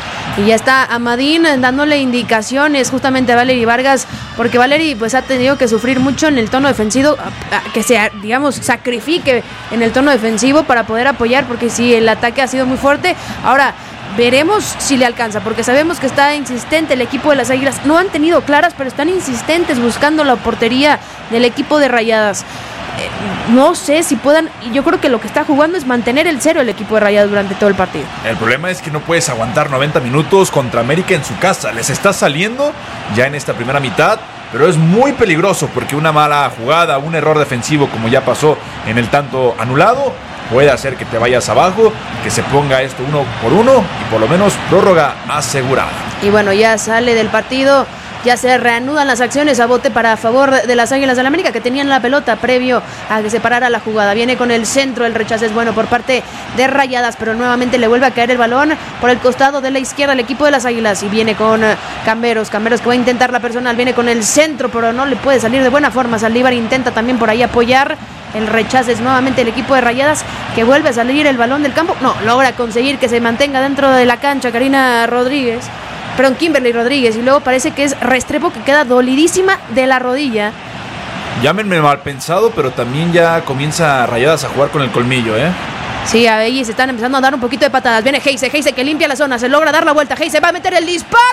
Y ya está Amadín dándole indicaciones justamente a Valery Vargas, porque Valery pues ha tenido que sufrir mucho en el tono defensivo, a, a, que se, digamos, sacrifique en el tono defensivo para poder apoyar, porque sí, el ataque ha sido muy fuerte. Ahora veremos si le alcanza, porque sabemos que está insistente el equipo de las Águilas. No han tenido claras, pero están insistentes buscando la portería del equipo de Rayadas. Eh, no sé si puedan, y yo creo que lo que está jugando es mantener el cero el equipo de Rayadas durante todo el partido. El problema es que no puedes aguantar noventa minutos contra América en su casa. Les está saliendo ya en esta primera mitad, pero es muy peligroso porque una mala jugada, un error defensivo como ya pasó en el tanto anulado, puede hacer que te vayas abajo, que se ponga esto uno por uno y por lo menos prórroga asegurada. Y bueno, ya sale del partido, ya se reanudan las acciones a bote para favor de las Águilas del América, que tenían la pelota previo a que se parara la jugada. Viene con el centro, el rechazo es bueno por parte de Rayadas, pero nuevamente le vuelve a caer el balón por el costado de la izquierda el equipo de las Águilas, y viene con uh, Camberos, Camberos que va a intentar la personal, viene con el centro, pero no le puede salir de buena forma. Saldívar intenta también por ahí apoyar, el rechazo es nuevamente el equipo de Rayadas, que vuelve a salir el balón del campo, no, logra conseguir que se mantenga dentro de la cancha Karina Rodríguez, perdón, Kimberly Rodríguez, y luego parece que es Restrepo, que queda dolidísima de la rodilla. Llámenme mal pensado, pero también ya comienza Rayadas a jugar con el colmillo, ¿eh? Sí, ahí se están empezando a dar un poquito de patadas. Viene Heise, Heise que limpia la zona, se logra dar la vuelta. Heise va a meter el disparo.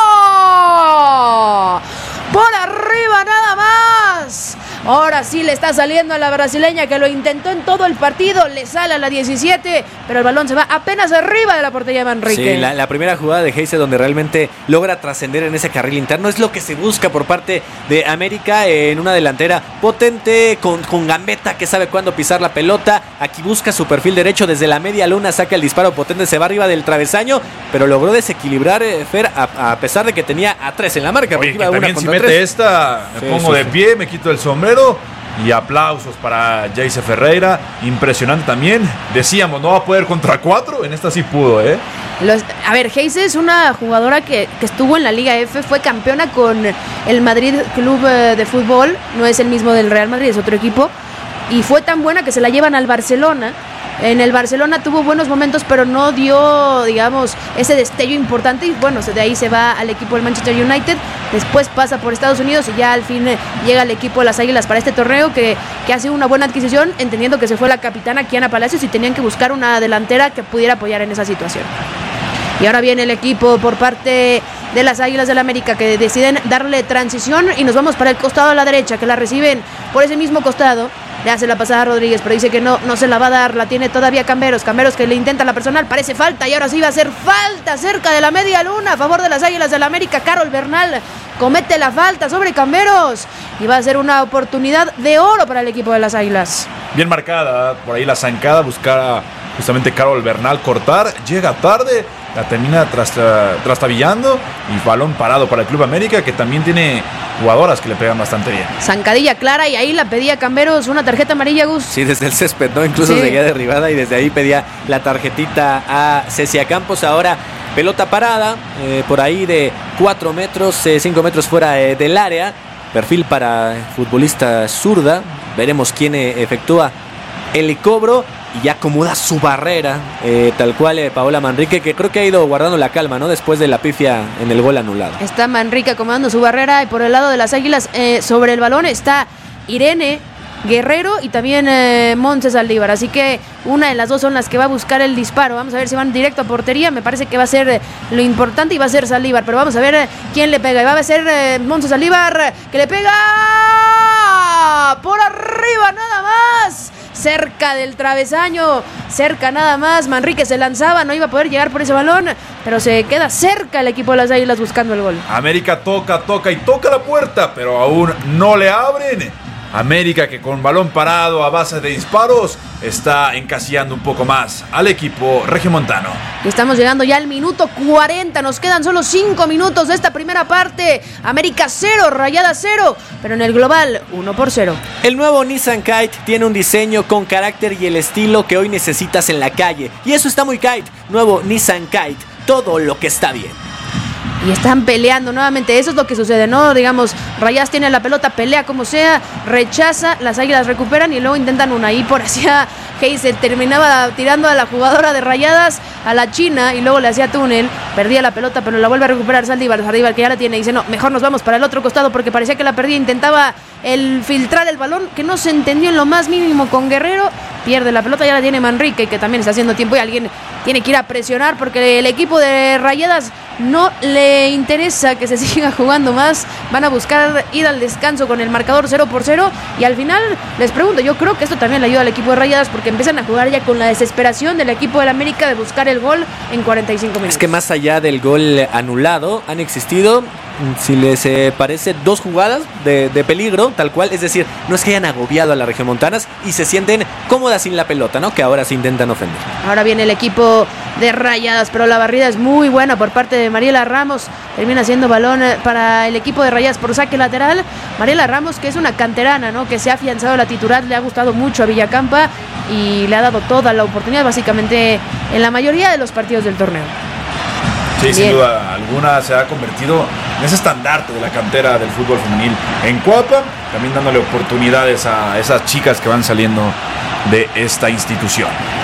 Por arriba nada más. Ahora sí le está saliendo a la brasileña, que lo intentó en todo el partido. Le sale a la diecisiete, pero el balón se va apenas arriba de la portería de Manrique. Sí, la, la primera jugada de Heise donde realmente logra trascender en ese carril interno es lo que se busca por parte de América, en una delantera potente, con, con gambeta, que sabe cuándo pisar la pelota. Aquí busca su perfil derecho desde la media luna, saca el disparo potente, se va arriba del travesaño, pero logró desequilibrar, eh, Fer, a, a pesar de que tenía a tres en la marca. Oye, Iba que una también si contra mete tres. esta, me Sí, pongo sí, de sí. pie, me quito el sombrero Y aplausos para Jayce Ferreira. Impresionante también. Decíamos, no va a poder contra cuatro. En esta sí pudo, ¿eh? Los, a ver, Jayce es una jugadora que, que estuvo en la Liga F. Fue campeona con el Madrid Club de Fútbol. No es el mismo del Real Madrid, es otro equipo. Y fue tan buena que se la llevan al Barcelona. En el Barcelona tuvo buenos momentos, pero no dio, digamos, ese destello importante. Y bueno, de ahí se va al equipo del Manchester United. Después pasa por Estados Unidos y ya al fin llega al equipo de las Águilas para este torneo que, que hace una buena adquisición, entendiendo que se fue la capitana Kiana Palacios y tenían que buscar una delantera que pudiera apoyar en esa situación. Y ahora viene el equipo por parte de las Águilas del América que deciden darle transición y nos vamos para el costado a la derecha, que la reciben por ese mismo costado. Le hace la pasada a Rodríguez, pero dice que no, no se la va a dar, la tiene todavía Camberos, Camberos que le intenta la personal, parece falta y ahora sí va a ser falta cerca de la media luna a favor de las Águilas del América. Carol Bernal comete la falta sobre Camberos y va a ser una oportunidad de oro para el equipo de las Águilas. Bien marcada, por ahí la zancada, buscar a justamente Carol Bernal cortar, llega tarde, la termina trastabillando y balón parado para el Club América, que también tiene jugadoras que le pegan bastante bien. Zancadilla clara y ahí la pedía Camberos, una tarjeta amarilla, Gus. Sí, desde el césped, ¿no? Incluso Sí. seguía derribada y desde ahí pedía la tarjetita a Cecia Campos. Ahora pelota parada, eh, por ahí de cuatro metros, cinco metros fuera eh, del área. Perfil para futbolista zurda. Veremos quién eh, efectúa el cobro y ya acomoda su barrera, eh, tal cual eh, Paola Manrique, que creo que ha ido guardando la calma, ¿no? Después de la pifia en el gol anulado. Está Manrique acomodando su barrera y por el lado de las Águilas eh, sobre el balón está Irene Guerrero y también eh, Montse Saldívar, así que una de las dos son las que va a buscar el disparo. Vamos a ver si van directo a portería, me parece que va a ser eh, lo importante y va a ser Saldívar, pero vamos a ver eh, quién le pega y va a ser eh, Montse Saldívar que le pega por arriba nada más, cerca del travesaño, cerca nada más. Manrique se lanzaba, no iba a poder llegar por ese balón, pero se queda cerca el equipo de las Águilas buscando el gol. América toca, toca y toca la puerta, pero aún no le abren. América que con balón parado a base de disparos está encasillando un poco más al equipo regiomontano. Y estamos llegando ya al minuto cuarenta, nos quedan solo cinco minutos de esta primera parte. América cero, Rayadas cero, pero en el global uno por cero. El nuevo Nissan Kite tiene un diseño con carácter y el estilo que hoy necesitas en la calle. Y eso está muy Kite. Nuevo Nissan Kite, todo lo que está bien. Y están peleando nuevamente, eso es lo que sucede, ¿no? Digamos, Rayadas tiene la pelota, pelea como sea, rechaza, las Águilas recuperan y luego intentan una. Y por hacia Heise terminaba tirando a la jugadora de Rayadas, a la china, y luego le hacía túnel, perdía la pelota, pero la vuelve a recuperar Saldívar, Saldívar que ya la tiene, y dice, no, mejor nos vamos para el otro costado porque parecía que la perdía, intentaba el filtrar el balón, que no se entendió en lo más mínimo con Guerrero, pierde la pelota, ya la tiene Manrique, que también está haciendo tiempo y alguien tiene que ir a presionar porque el equipo de Rayadas no le interesa que se siga jugando más, van a buscar ir al descanso con el marcador cero por cero y al final les pregunto, yo creo que esto también le ayuda al equipo de Rayadas porque empiezan a jugar ya con la desesperación del equipo del América de buscar el gol en cuarenta y cinco minutos. Es que más allá del gol anulado han existido, si les eh, parece, dos jugadas de, de peligro, tal cual, es decir, no es que hayan agobiado a las regiomontanas y se sienten cómodas sin la pelota, ¿no? Que ahora se intentan ofender. Ahora viene el equipo de Rayadas, pero la barrida es muy buena por parte de Mariela Ramos, termina siendo balón para el equipo de Rayadas por saque lateral. Mariela Ramos, que es una canterana, ¿no? Que se ha afianzado la titular, le ha gustado mucho a Villacampa y le ha dado toda la oportunidad básicamente en la mayoría de los partidos del torneo. Sí, Bien. sin duda alguna se ha convertido en ese estandarte de la cantera del fútbol femenil en Coapa, también dándole oportunidades a esas chicas que van saliendo de esta institución.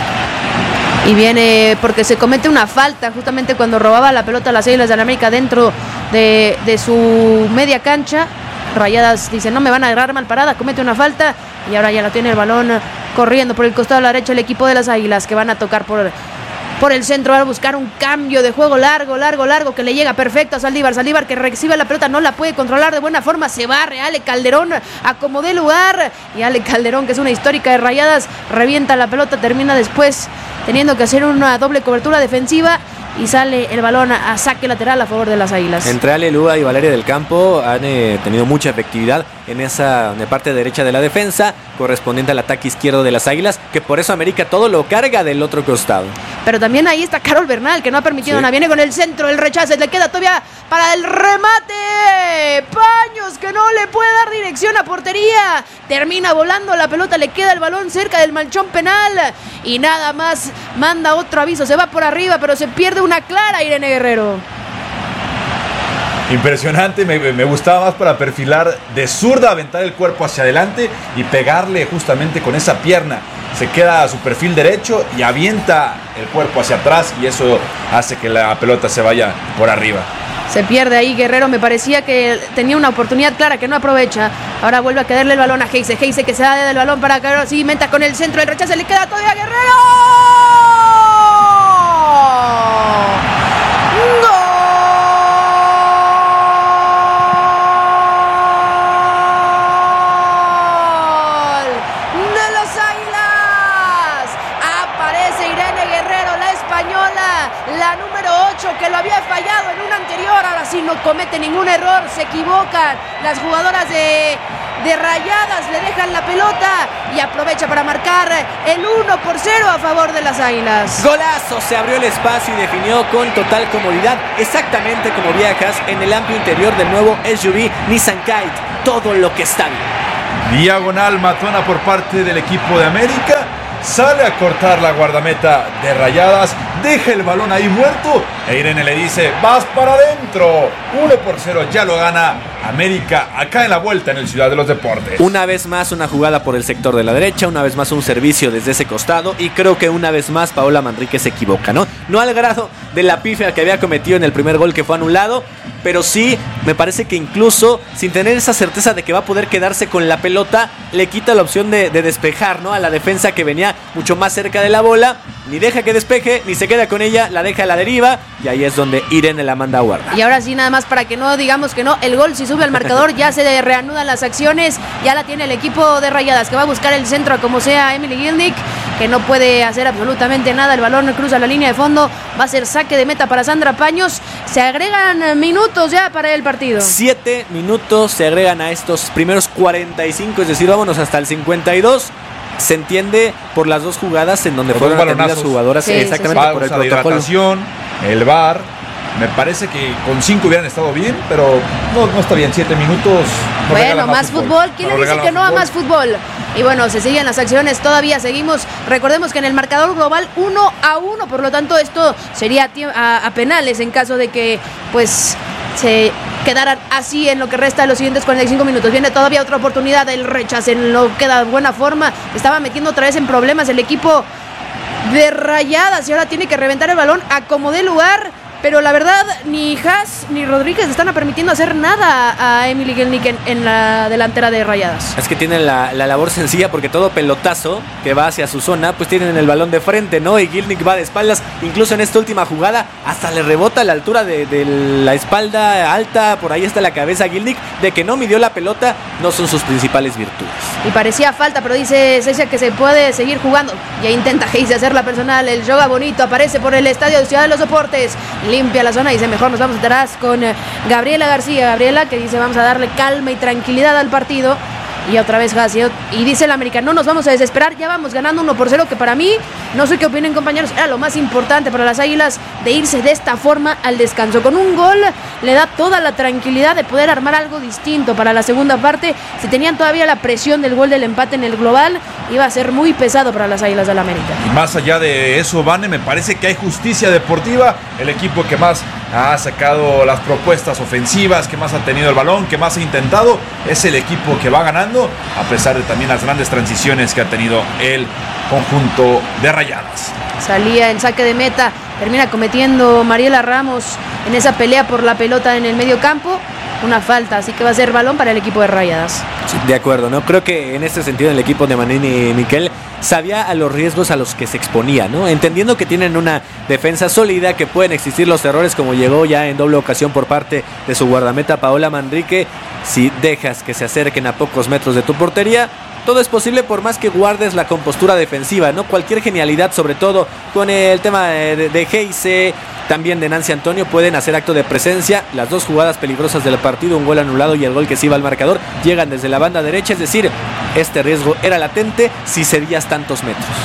Y viene porque se comete una falta justamente cuando robaba la pelota a las Águilas de la América dentro de, de su media cancha. Rayadas dice, no me van a agarrar mal parada, comete una falta y ahora ya la tiene el balón corriendo por el costado a la derecha el equipo de las Águilas que van a tocar por... por el centro, va a buscar un cambio de juego largo, largo, largo, que le llega perfecto a Saldívar. Saldívar que recibe la pelota, no la puede controlar de buena forma, se barre. Ale Calderón acomodó el lugar y Ale Calderón, que es una histórica de Rayadas, revienta la pelota, termina después teniendo que hacer una doble cobertura defensiva y sale el balón a saque lateral a favor de las Águilas. Entre Ale Lúa y Valeria del Campo han eh, tenido mucha efectividad en esa en la parte derecha de la defensa, correspondiente al ataque izquierdo de las Águilas, que por eso América todo lo carga del otro costado. pero también ahí está Carol Bernal, que no ha permitido Sí. nada. Viene con el centro, el rechace, le queda todavía para el remate. Paños, que no le puede dar dirección a portería. Termina volando la pelota, le queda el balón cerca del manchón penal. Y nada más manda otro aviso, se va por arriba, pero se pierde una clara Irene Guerrero. Impresionante, me, me gustaba más para perfilar de zurda, aventar el cuerpo hacia adelante y pegarle justamente con esa pierna. Se queda a su perfil derecho y avienta el cuerpo hacia atrás y eso hace que la pelota se vaya por arriba. Se pierde ahí Guerrero, me parecía que tenía una oportunidad clara que no aprovecha. Ahora vuelve a quedarle el balón a Heise. Heise que se da del balón para Guerrero. Sí, menta con el centro, el rechace le queda todavía a Guerrero. ¡Gol! De los Águilas. Aparece Irene Guerrero, la española, la número ocho, que lo había fallado en un anterior. Ahora sí no comete ningún error, se equivocan las jugadoras de, de Rayadas, le dejan la pelota y aprovecha para marcar el uno por cero a favor de las Águilas. Golazo, se abrió el espacio y definió con total comodidad, exactamente como viajas en el amplio interior del nuevo S U V Nissan Kite. Todo lo que está bien. Diagonal matona por parte del equipo de América. Sale a cortar la guardameta de Rayadas. Deja el balón ahí muerto. E Irene le dice: vas para adentro. uno por cero ya lo gana América acá en la vuelta en el Ciudad de los Deportes. Una vez más una jugada por el sector de la derecha, una vez más un servicio desde ese costado y creo que una vez más Paola Manrique se equivoca, ¿no? No al grado de la pifia que había cometido en el primer gol que fue anulado, pero sí me parece que incluso sin tener esa certeza de que va a poder quedarse con la pelota, le quita la opción de, de despejar, ¿no? A la defensa que venía mucho más cerca de la bola, ni deja que despeje, ni se queda con ella, la deja a la deriva y ahí es donde Irene la manda a guardar. Y ahora sí, nada más para que no digamos que no, el gol si sube al marcador, ya se reanudan las acciones, ya la tiene el equipo de Rayadas, que va a buscar el centro a como sea Emily Gilnick, que no puede hacer absolutamente nada, el balón cruza la línea de fondo, va a ser saque de meta para Sandra Paños, se agregan minutos ya para el partido. Siete minutos se agregan a estos primeros cuarenta y cinco, es decir, vámonos hasta el cincuenta y dos. Se entiende por las dos jugadas en donde Por fueron dos atendidas balonazos. jugadoras, Sí, exactamente Pausa por el de protocolo. hidratación, el V A R. Me parece que con cinco hubieran estado bien, pero no, no está bien. Siete minutos. nos Bueno, regalan más fútbol. ¿Quién Nos le dice regalan que no a fútbol. más fútbol? Y bueno, se siguen las acciones, todavía seguimos. Recordemos que en el marcador global uno a uno, por lo tanto esto sería a, a penales en caso de que pues se quedaran así en lo que resta de los siguientes cuarenta y cinco minutos. Viene todavía otra oportunidad, el rechace no queda de buena forma. Estaba metiendo otra vez en problemas el equipo de Rayadas y ahora tiene que reventar el balón a como dé lugar. Pero la verdad, ni Haas ni Rodríguez están permitiendo hacer nada a Emily Gilnick en, en la delantera de Rayadas. Es que tienen la, la labor sencilla porque todo pelotazo que va hacia su zona, pues tienen el balón de frente, ¿no? Y Gilnick va de espaldas, incluso en esta última jugada, hasta le rebota a la altura de, de la espalda alta, por ahí está la cabeza a Gilnick, de que no midió la pelota, no son sus principales virtudes. Y parecía falta, pero dice Cecia que se puede seguir jugando. Ya intenta Heise hacerla personal, el yoga bonito aparece por el estadio de Ciudad de los Deportes. Limpia la zona y dice: mejor nos vamos atrás con Gabriela García. Gabriela que dice: vamos a darle calma y tranquilidad al partido. Y otra vez Haas, y dice el americano: no nos vamos a desesperar, ya vamos ganando uno por cero, que para mí, no sé qué opinen compañeros, era lo más importante para las Águilas de irse de esta forma al descanso. Con un gol le da toda la tranquilidad de poder armar algo distinto para la segunda parte. Si tenían todavía la presión del gol del empate en el global, iba a ser muy pesado para las Águilas del América. Y más allá de eso, Vane, me parece que hay justicia deportiva. El equipo que más ha sacado las propuestas ofensivas, que más ha tenido el balón, que más ha intentado, es el equipo que va ganando, a pesar de también las grandes transiciones que ha tenido el conjunto de Rayadas. Salía en saque de meta, termina cometiendo Mariela Ramos en esa pelea por la pelota en el medio campo. Una falta, así que va a ser balón para el equipo de Rayadas. Sí, de acuerdo, ¿no? Creo que en este sentido el equipo de Manini y Miquel sabía a los riesgos a los que se exponía, ¿no? Entendiendo que tienen una defensa sólida, que pueden existir los errores como llegó ya en doble ocasión por parte de su guardameta Paola Manrique. Si dejas que se acerquen a pocos metros de tu portería, todo es posible por más que guardes la compostura defensiva, ¿no? Cualquier genialidad, sobre todo con el tema de, de Heise, también de Nancy Antonio, pueden hacer acto de presencia. Las dos jugadas peligrosas del partido, un gol anulado y el gol que se iba al marcador, llegan desde la banda derecha, es decir, este riesgo era latente si cedías tantos metros.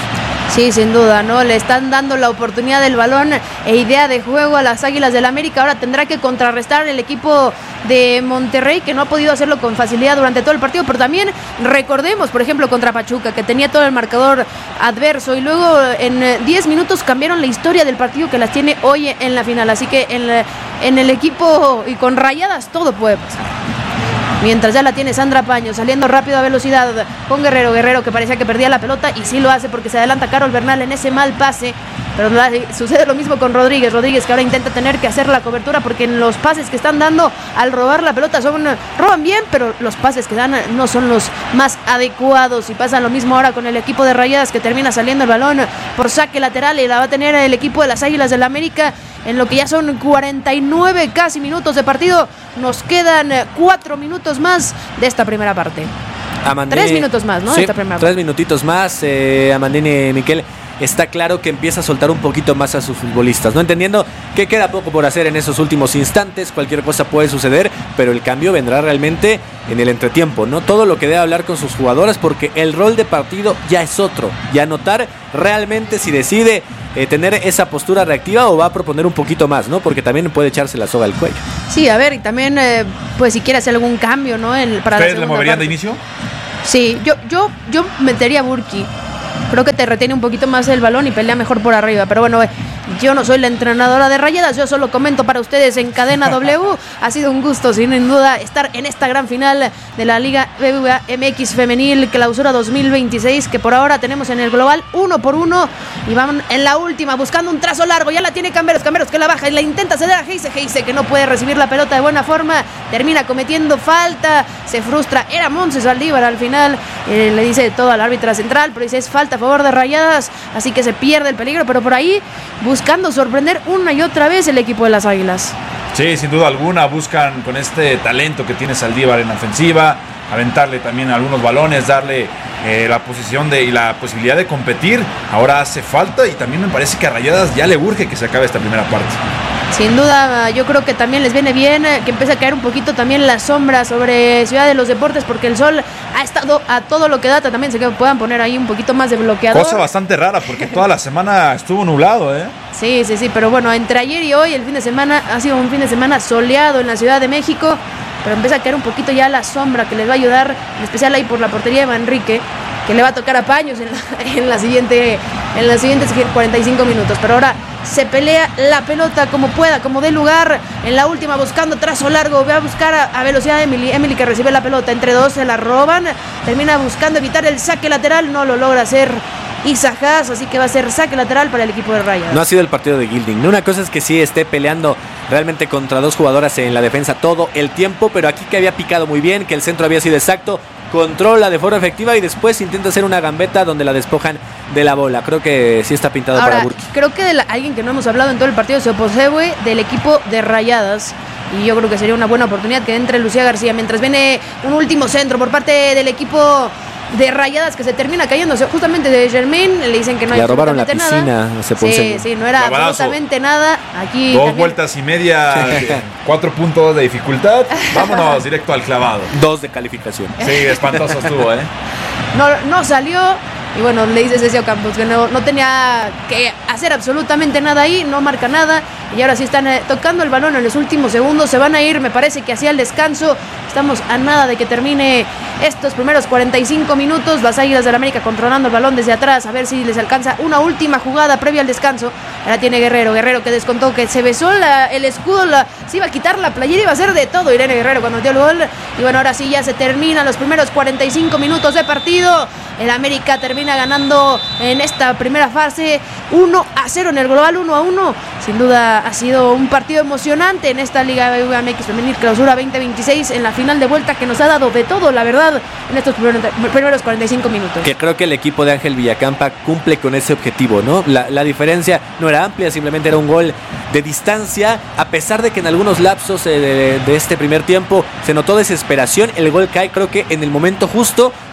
Sí, sin duda, ¿no? Le están dando la oportunidad del balón e idea de juego a las Águilas del América. Ahora tendrá que contrarrestar el equipo de Monterrey, que no ha podido hacerlo con facilidad durante todo el partido, pero también recordemos, por ejemplo, contra Pachuca, que tenía todo el marcador adverso y luego en diez minutos cambiaron la historia del partido que las tiene hoy en la final. Así que en, la, en el equipo y con Rayadas todo puede pasar. Mientras ya la tiene Sandra Paño, saliendo rápido a velocidad con Guerrero. Guerrero que parecía que perdía la pelota y sí lo hace porque se adelanta Carol Bernal en ese mal pase. Pero la, sucede lo mismo con Rodríguez. Rodríguez que ahora intenta tener que hacer la cobertura porque en los pases que están dando al robar la pelota son roban bien, pero los pases que dan no son los más adecuados. Y pasa lo mismo ahora con el equipo de Rayadas, que termina saliendo el balón por saque lateral y la va a tener el equipo de las Águilas del América. En lo que ya son cuarenta y nueve casi minutos de partido, nos quedan cuatro minutos más de esta primera parte. Amandine, tres minutos más, ¿no? Sí, esta primera tres parte. minutitos más. Eh, Amandine Miquel está claro que empieza a soltar un poquito más a sus futbolistas, ¿no? Entendiendo que queda poco por hacer en esos últimos instantes, cualquier cosa puede suceder, pero el cambio vendrá realmente en el entretiempo, ¿no? Todo lo que debe hablar con sus jugadoras, porque el rol de partido ya es otro, ya notar realmente si decide eh, tener esa postura reactiva o va a proponer un poquito más, ¿no? Porque también puede echarse la soga al cuello. Sí, a ver, y también eh, pues si quiere hacer algún cambio, ¿no? En, para ¿Ustedes le moverían parte de inicio? Sí, yo, yo, yo metería a Burki. Creo que te retiene un poquito más el balón y pelea mejor por arriba. Pero bueno, yo no soy la entrenadora de Rayadas, yo solo comento para ustedes en Cadena W. Ha sido un gusto, sin duda, estar en esta gran final de la Liga B B V A M X Femenil Clausura dos mil veintiséis, que por ahora tenemos en el global uno por uno. Y van en la última buscando un trazo largo. Ya la tiene Camberos, Camberos que la baja y la intenta ceder a Heise. Heise que no puede recibir la pelota de buena forma, termina cometiendo falta, se frustra. Era Monse Saldívar al final, eh, le dice todo al árbitra central, pero dice es falta a favor de Rayadas, así que se pierde el peligro. Pero por ahí buscando sorprender una y otra vez el equipo de las Águilas. Sí, sin duda alguna, buscan con este talento que tiene Saldívar en la ofensiva, aventarle también algunos balones, darle eh, la posición de, y la posibilidad de competir. Ahora hace falta y también me parece que a Rayadas ya le urge que se acabe esta primera parte. Sin duda, yo creo que también les viene bien que empiece a caer un poquito también la sombra sobre Ciudad de los Deportes, porque el sol ha estado a todo lo que da. También se que puedan poner ahí un poquito más de bloqueador. Cosa bastante rara, porque toda la semana estuvo nublado, ¿eh? Sí, sí, sí, pero bueno, entre ayer y hoy el fin de semana ha sido un fin de semana soleado en la Ciudad de México, pero empieza a caer un poquito ya la sombra que les va a ayudar, en especial ahí por la portería de Manrique, que le va a tocar a Paños en la, en la siguiente, en los siguientes cuarenta y cinco minutos. Pero ahora se pelea la pelota como pueda, como dé lugar. En la última buscando trazo largo, va a buscar a, a velocidad de Emily. Emily que recibe la pelota, entre dos se la roban, termina buscando evitar el saque lateral, no lo logra hacer Isa Haas, así que va a ser saque lateral para el equipo de Rayadas. No ha sido el partido de Gilding. Una cosa es que sí esté peleando realmente contra dos jugadoras en la defensa todo el tiempo, pero aquí que había picado muy bien, que el centro había sido exacto, controla de forma efectiva y después intenta hacer una gambeta donde la despojan de la bola. Creo que sí está pintado. Ahora, para Burki. Creo que de la, alguien que no hemos hablado en todo el partido es Oposewe, del equipo de Rayadas. Y yo creo que sería una buena oportunidad que entre Lucía García. Mientras viene un último centro por parte del equipo de Rayadas que se termina cayéndose justamente de Germain. Le dicen que no hay Le robaron la piscina. Nada. Se sí, sí, no era Clavadazo. absolutamente nada. Aquí Dos también vueltas y media, cuatro puntos de dificultad. Vámonos directo al clavado. Dos de calificación. Sí, espantoso estuvo, ¿eh? No, no salió. Y bueno, le dice Ceci Ocampos que no, no tenía que hacer absolutamente nada ahí, no marca nada. Y ahora sí están eh, tocando el balón en los últimos segundos. Se van a ir, me parece que hacia el descanso. Estamos a nada de que termine estos primeros cuarenta y cinco minutos. Las Águilas del América controlando el balón desde atrás. A ver si les alcanza una última jugada previa al descanso. Ahora tiene Guerrero. Guerrero que descontó, que se besó la, el escudo. La, se iba a quitar la playera, iba a hacer de todo Irene Guerrero cuando dio el gol. Y bueno, ahora sí ya se terminan los primeros cuarenta y cinco minutos de partido. El América termina ganando en esta primera fase uno a cero en el global, uno a uno. Sin duda ha sido un partido emocionante en esta Liga B B V A M X Femenil Clausura veinte veintiséis, en la final de vuelta, que nos ha dado de todo, la verdad, en estos primeros cuarenta y cinco minutos. Que creo que el equipo de Ángel Villacampa cumple con ese objetivo, ¿no? La, la diferencia no era amplia, simplemente era un gol de distancia, a pesar de que en algunos lapsos eh, de, de este primer tiempo se notó desesperación. El gol cae creo que en el momento justo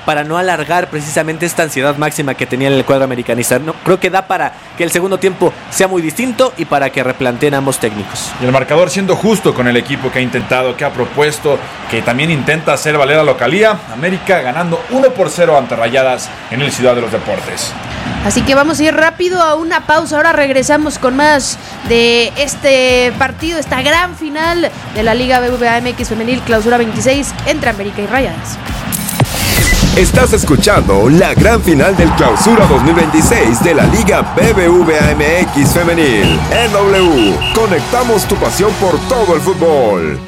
para no alargar precisamente esta ansiedad máxima que tenía el cuadro americanista. No, creo que da para que el segundo tiempo sea muy distinto y para que replanteen ambos técnicos. Y el marcador siendo justo con el equipo que ha intentado, que ha propuesto, que también intenta hacer valer la localía. América ganando uno por cero ante Rayadas en el Ciudad de los Deportes. Así que vamos a ir rápido a una pausa. Ahora regresamos con más de este partido, esta gran final de la Liga B B V A M X Femenil Clausura veintiséis entre América y Rayadas. Estás escuchando la gran final del Clausura dos mil veintiséis de la Liga B B V A M X Femenil en W. Conectamos tu pasión por todo el fútbol.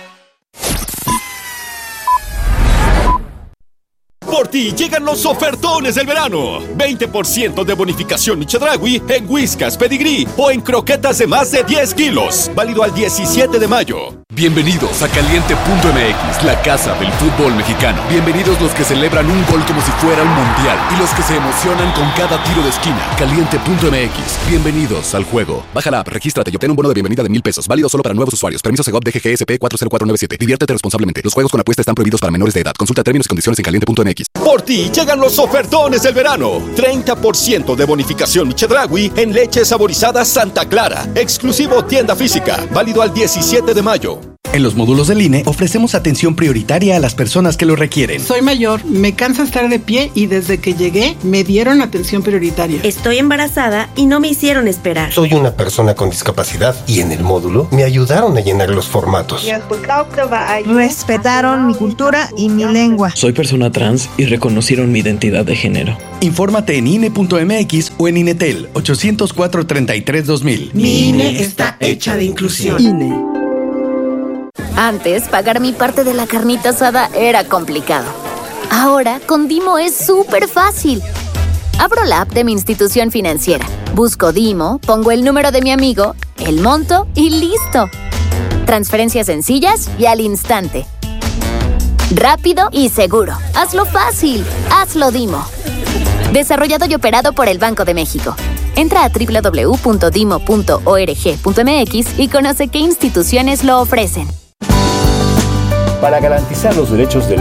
Por ti llegan los ofertones del verano. veinte por ciento de bonificación Chedraui en Whiskas, Pedigree o en croquetas de más de diez kilos. Válido al diecisiete de mayo. Bienvenidos a Caliente punto M X, la casa del fútbol mexicano. Bienvenidos los que celebran un gol como si fuera un mundial y los que se emocionan con cada tiro de esquina. Caliente punto M X, bienvenidos al juego. Baja la app, regístrate y obtén un bono de bienvenida de mil pesos. Válido solo para nuevos usuarios. Permiso Segov D G G S P cuatro cero cuatro nueve siete. Diviértete responsablemente. Los juegos con apuesta están prohibidos para menores de edad. Consulta términos y condiciones en Caliente punto M X. Por ti llegan los ofertones del verano. treinta por ciento de bonificación Chedraui en leche saborizada Santa Clara. Exclusivo tienda física. Válido al diecisiete de mayo. En los módulos del I N E ofrecemos atención prioritaria a las personas que lo requieren. Soy mayor, me cansa estar de pie y desde que llegué me dieron atención prioritaria. Estoy embarazada y no me hicieron esperar. Soy una persona con discapacidad y en el módulo me ayudaron a llenar los formatos. Respetaron mi cultura y mi lengua. Soy persona trans y reconocieron mi identidad de género. Infórmate en I N E punto M X o en Inetel ochocientos cuatro treinta y tres dos mil. Mi I N E está hecha de inclusión. I N E. Antes, pagar mi parte de la carnita asada era complicado. Ahora, con Dimo es súper fácil. Abro la app de mi institución financiera, busco Dimo, pongo el número de mi amigo, el monto y listo. Transferencias sencillas y al instante. Rápido y seguro. Hazlo fácil. Hazlo Dimo. Desarrollado y operado por el Banco de México. Entra a doble u doble u doble u punto dimo punto org punto m x y conoce qué instituciones lo ofrecen. Para garantizar los derechos de